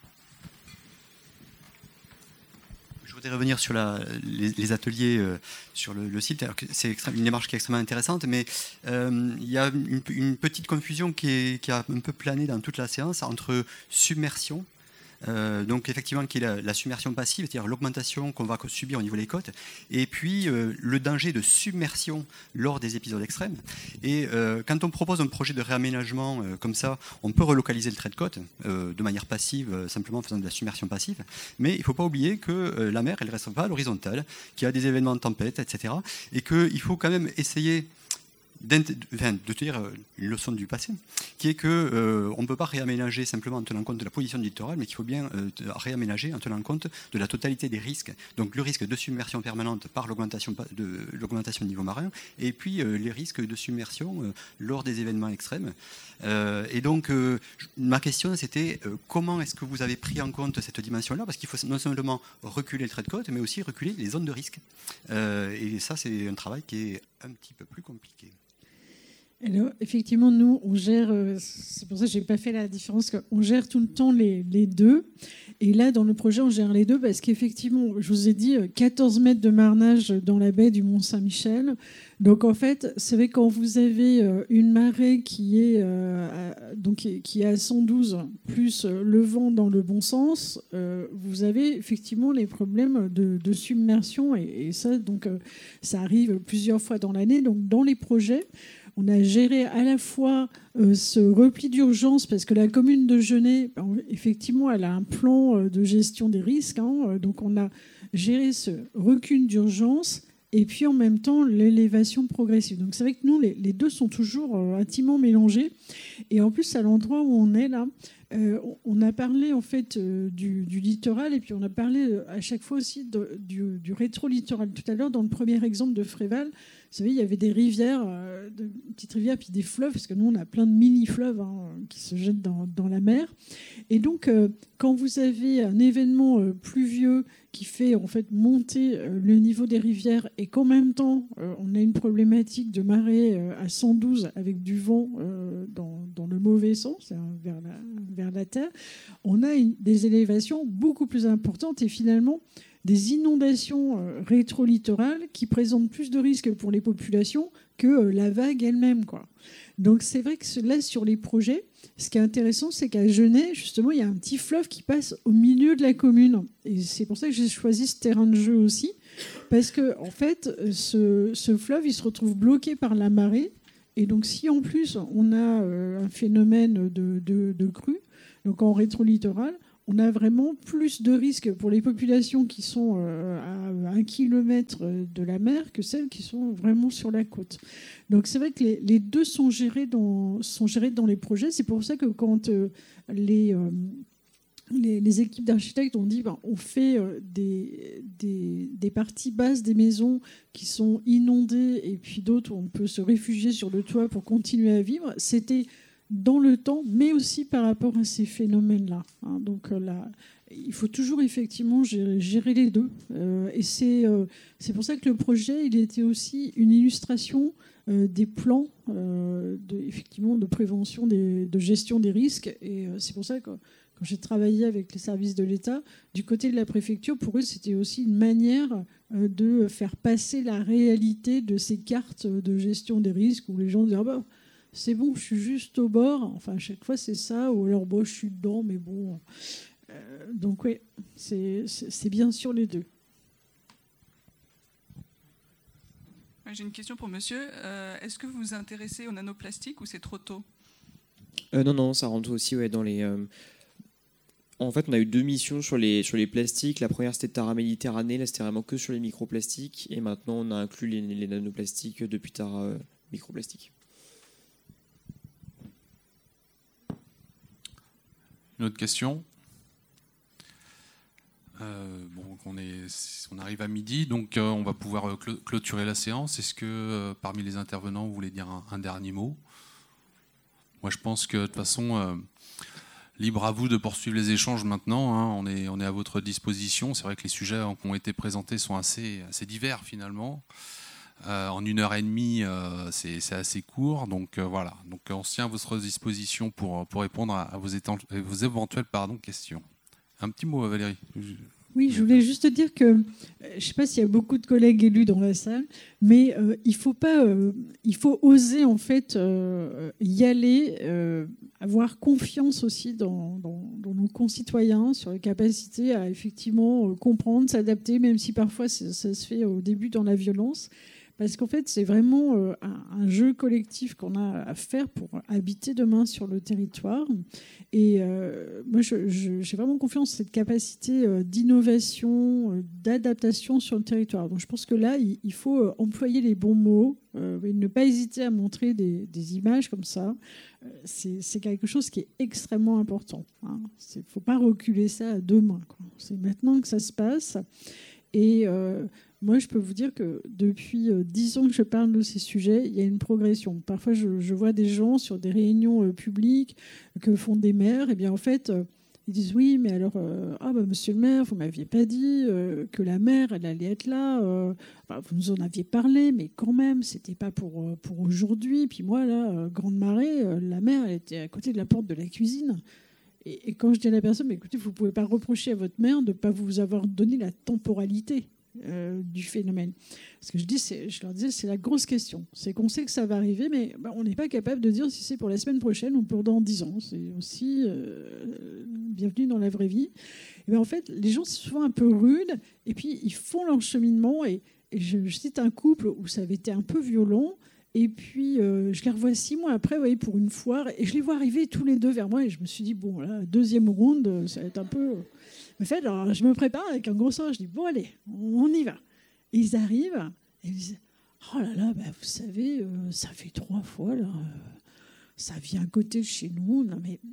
F: Je voudrais revenir sur la, les, les ateliers euh, sur le, le site. Alors que c'est extrême, une démarche qui est extrêmement intéressante, mais euh, il y a une, une petite confusion qui, est, qui a un peu plané dans toute la séance entre submersion, euh, donc effectivement qui est la, la submersion passive, c'est-à-dire l'augmentation qu'on va subir au niveau des côtes, et puis euh, le danger de submersion lors des épisodes extrêmes. Et euh, quand on propose un projet de réaménagement euh, comme ça, on peut relocaliser le trait de côte euh, de manière passive, euh, simplement en faisant de la submersion passive, mais il ne faut pas oublier que euh, la mer, elle ne reste pas à l'horizontale, qu'il y a des événements de tempête, et cetera, et qu'il faut quand même essayer de tenir une leçon du passé, qui est qu'on euh, ne peut pas réaménager simplement en tenant compte de la position du littoral, mais qu'il faut bien euh, réaménager en tenant compte de la totalité des risques. Donc le risque de submersion permanente par l'augmentation de, l'augmentation du niveau marin, et puis euh, les risques de submersion euh, lors des événements extrêmes. Euh, et donc euh, ma question c'était euh, comment est-ce que vous avez pris en compte cette dimension-là, parce qu'il faut non seulement reculer le trait de côte, mais aussi reculer les zones de risque. Euh, et ça c'est un travail qui est un petit peu plus compliqué.
C: Alors, effectivement, nous, on gère, c'est pour ça que je n'ai pas fait la différence, on gère tout le temps les, les deux. Et là, dans le projet, on gère les deux parce qu'effectivement, je vous ai dit, quatorze mètres de marnage dans la baie du Mont-Saint-Michel. Donc, en fait, c'est vrai quand vous avez une marée qui est, euh, à, donc, qui est à cent douze, plus le vent dans le bon sens, euh, vous avez effectivement les problèmes de, de submersion. Et, et ça, donc, euh, ça arrive plusieurs fois dans l'année. Donc, dans les projets, on a géré à la fois euh, ce repli d'urgence, parce que la commune de Genêt, effectivement, elle a un plan euh, de gestion des risques. Hein, donc, on a géré ce recul d'urgence et puis, en même temps, l'élévation progressive. Donc, c'est vrai que nous, les, les deux sont toujours euh, intimement mélangés. Et en plus, à l'endroit où on est là, Euh, on a parlé en fait euh, du, du littoral et puis on a parlé euh, à chaque fois aussi de, du, du rétro-littoral. Tout à l'heure, dans le premier exemple de Fréval, vous savez, il y avait des rivières, euh, de petites rivières, puis des fleuves, parce que nous, on a plein de mini-fleuves hein, qui se jettent dans, dans la mer. Et donc, euh, quand vous avez un événement euh, pluvieux qui fait en fait monter euh, le niveau des rivières et qu'en même temps, euh, on a une problématique de marée euh, à cent douze avec du vent euh, dans, dans le mauvais sens, hein, vers, la, vers la terre, on a une, des élévations beaucoup plus importantes et finalement des inondations euh, rétro-littorales qui présentent plus de risques pour les populations que euh, la vague elle-même, quoi. Donc c'est vrai que là, sur les projets, ce qui est intéressant, c'est qu'à Genêt, justement, il y a un petit fleuve qui passe au milieu de la commune. Et c'est pour ça que j'ai choisi ce terrain de jeu aussi, parce que en fait, ce, ce fleuve, il se retrouve bloqué par la marée. Et donc si en plus, on a euh, un phénomène de, de, de crue, donc en rétro-littoral, on a vraiment plus de risques pour les populations qui sont à un kilomètre de la mer que celles qui sont vraiment sur la côte. Donc c'est vrai que les, les deux sont gérés, dans, sont gérés dans les projets. C'est pour ça que quand euh, les, euh, les, les équipes d'architectes ont dit ben, on fait euh, des, des, des parties basses des maisons qui sont inondées et puis d'autres où on peut se réfugier sur le toit pour continuer à vivre, c'était dans le temps, mais aussi par rapport à ces phénomènes-là. Hein. Donc euh, là, il faut toujours effectivement gérer, gérer les deux. Euh, et c'est, euh, c'est pour ça que le projet, il était aussi une illustration euh, des plans euh, de, effectivement, de prévention, des, de gestion des risques. Et euh, c'est pour ça que quand j'ai travaillé avec les services de l'État, du côté de la préfecture, pour eux, c'était aussi une manière euh, de faire passer la réalité de ces cartes de gestion des risques où les gens disent ah bah, c'est bon, je suis juste au bord. Enfin, à chaque fois, c'est ça. Ou alors, bon, je suis dedans, mais bon. Euh, donc, oui, c'est, c'est, c'est bien sûr les deux.
G: J'ai une question pour monsieur. Euh, est-ce que vous vous intéressez aux nanoplastiques ou c'est trop tôt ?
D: euh, Non, non, ça rentre aussi ouais, dans les... Euh... En fait, on a eu deux missions sur les, sur les plastiques. La première, c'était Tara Méditerranée. Là, c'était vraiment que sur les microplastiques. Et maintenant, on a inclus les, les nanoplastiques depuis Tara euh, Microplastiques.
B: Une autre question. euh, bon, on, est, on arrive à midi, donc euh, on va pouvoir clôturer la séance. Est-ce que euh, parmi les intervenants, vous voulez dire un, un dernier mot ? Moi, je pense que de toute façon, euh, libre à vous de poursuivre les échanges maintenant. Hein, on, est, on est à votre disposition. C'est vrai que les sujets qui ont été présentés sont assez, assez divers finalement. Euh, en une heure et demie, euh, c'est, c'est assez court, donc euh, voilà. Donc on se tient à votre disposition pour, pour répondre à, à vos, étant, à vos éventuelles pardon, questions. Un petit mot, Valérie.
C: Oui, je voulais juste dire que euh, je ne sais pas s'il y a beaucoup de collègues élus dans la salle, mais euh, il faut pas, euh, il faut oser en fait euh, y aller, euh, avoir confiance aussi dans, dans, dans nos concitoyens sur la capacité à effectivement euh, comprendre, s'adapter, même si parfois ça, ça se fait au début dans la violence. Parce qu'en fait, c'est vraiment euh, un, un jeu collectif qu'on a à faire pour habiter demain sur le territoire. Et euh, moi, je, je, j'ai vraiment confiance en cette capacité euh, d'innovation, euh, d'adaptation sur le territoire. Donc je pense que là, il, il faut euh, employer les bons mots, euh, et ne pas hésiter à montrer des, des images comme ça. Euh, c'est, c'est quelque chose qui est extrêmement important. Il hein. ne faut pas reculer ça à demain, quoi. C'est maintenant que ça se passe. Et... Euh, Moi, je peux vous dire que depuis dix ans que je parle de ces sujets, il y a une progression. Parfois, je, je vois des gens sur des réunions euh, publiques que font des maires. Et bien, en fait, euh, ils disent oui, mais alors, euh, ah bah, monsieur le maire, vous m'aviez pas dit euh, que la mer, elle allait être là. Euh, enfin, vous nous en aviez parlé, mais quand même, c'était pas pour euh, pour aujourd'hui. Puis moi, là, euh, grande marée, euh, la mer, elle était à côté de la porte de la cuisine. Et, et quand je dis à la personne, mais écoutez, vous pouvez pas reprocher à votre maire de pas vous avoir donné la temporalité. Euh, du phénomène. Ce que je dis, c'est, je leur disais, c'est la grosse question. C'est qu'on sait que ça va arriver, mais bah, on n'est pas capable de dire si c'est pour la semaine prochaine ou pour dans dix ans. C'est aussi euh, bienvenue dans la vraie vie. Et ben, en fait, les gens sont souvent un peu rudes, et puis ils font leur cheminement. Et, et je, je cite un couple où ça avait été un peu violent. Et puis, euh, je les revois six mois après, vous voyez, pour une foire, et je les vois arriver tous les deux vers moi, et je me suis dit, bon, là, deuxième round, ça va être un peu... En fait, alors, je me prépare avec un gros sourire, je dis, bon, allez, on y va. Et ils arrivent, et ils disent, oh là là, bah, vous savez, euh, ça fait trois fois, là, euh, ça vient à côté de chez nous, non mais...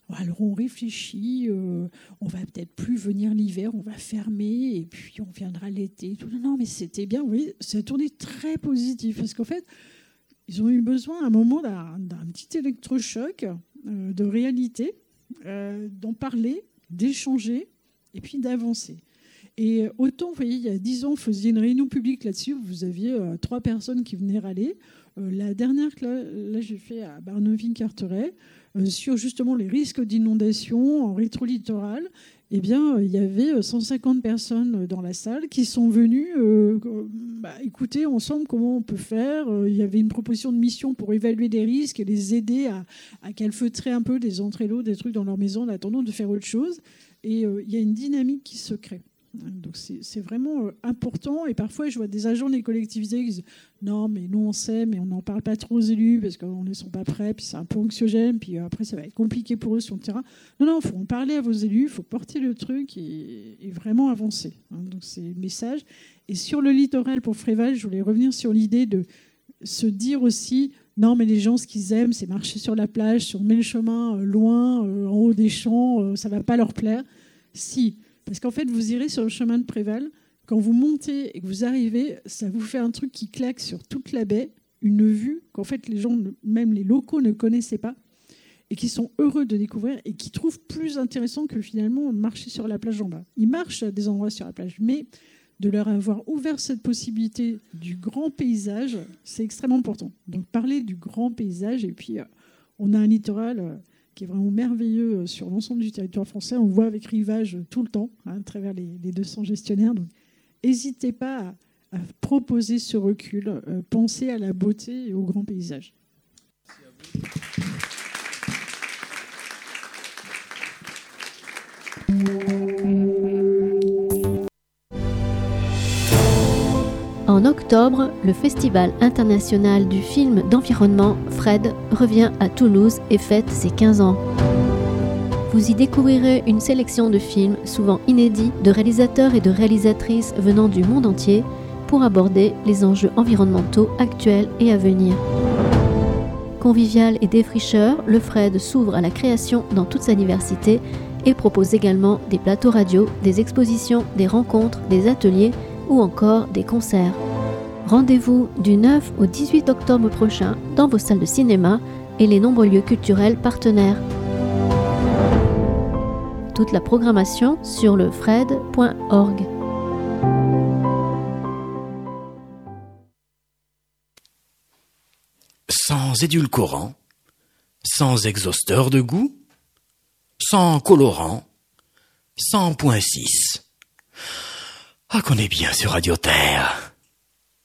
H: Alors on réfléchit, euh, on va peut-être plus venir l'hiver, on va fermer et puis on viendra l'été. Tout. Non, non, mais c'était bien. Vous voyez, ça a tourné très positif parce qu'en fait, ils ont eu besoin à un moment d'un, d'un petit électrochoc euh, de réalité, euh, d'en parler, d'échanger et puis d'avancer. Et autant, vous voyez, il y a dix ans, on faisait une réunion publique là-dessus, vous aviez euh, trois personnes qui venaient râler. Euh, la dernière que là, là, j'ai fait à Barneville-Carteret, euh, sur justement les risques d'inondation en rétro-littoral, eh bien, euh, il y avait cent cinquante personnes dans la salle qui sont venues euh, bah, écouter ensemble comment on peut faire. Euh, il y avait une proposition de mission pour évaluer les risques et les aider à, à calfeutrer un peu des entrées d'eau, des trucs dans leur maison en attendant de faire autre chose. Et euh, il y a une dynamique qui se crée. Donc c'est, c'est vraiment important. Et parfois, je vois des agents des collectivités qui disent « Non, mais nous, on sait, mais on n'en parle pas trop aux élus parce qu'on ne sont pas prêts, puis c'est un peu anxiogène, puis après, ça va être compliqué pour eux sur le terrain. » Non, non, il faut en parler à vos élus, il faut porter le truc et, et vraiment avancer. Donc c'est le message. Et sur le littoral, pour Fréval, je voulais revenir sur l'idée de se dire aussi « Non, mais les gens, ce qu'ils aiment, c'est marcher sur la plage, si on met le chemin loin, en haut des champs, ça ne va pas leur plaire. » Si. Parce qu'en fait, vous irez sur le chemin de Préval, quand vous montez et que vous arrivez, ça vous fait un truc qui claque sur toute la baie, une vue qu'en fait les gens, même les locaux, ne connaissaient pas et qui sont heureux de découvrir et qui trouvent plus intéressant que finalement marcher sur la plage en bas. Ils marchent à des endroits sur la plage, mais de leur avoir ouvert cette possibilité du grand paysage, c'est extrêmement important. Donc parler du grand paysage, et puis euh, on a un littoral... Euh, qui est vraiment merveilleux sur l'ensemble du territoire français. On le voit avec Rivage tout le temps, hein, à travers les, les deux cents gestionnaires. Donc, n'hésitez pas à, à proposer ce recul. Euh, pensez à la beauté et au grand paysage.
I: En octobre, le Festival international du film d'environnement Fred revient à Toulouse et fête ses quinze ans. Vous y découvrirez une sélection de films souvent inédits de réalisateurs et de réalisatrices venant du monde entier pour aborder les enjeux environnementaux actuels et à venir. Convivial et défricheur, le Fred s'ouvre à la création dans toute sa diversité et propose également des plateaux radio, des expositions, des rencontres, des ateliers ou encore des concerts. Rendez-vous du neuf au dix-huit octobre prochain dans vos salles de cinéma et les nombreux lieux culturels partenaires. Toute la programmation sur le fred point org.
J: Sans édulcorant, sans exhausteur de goût, sans colorant, sans point six. Ah, qu'on est bien sur Radio Terre.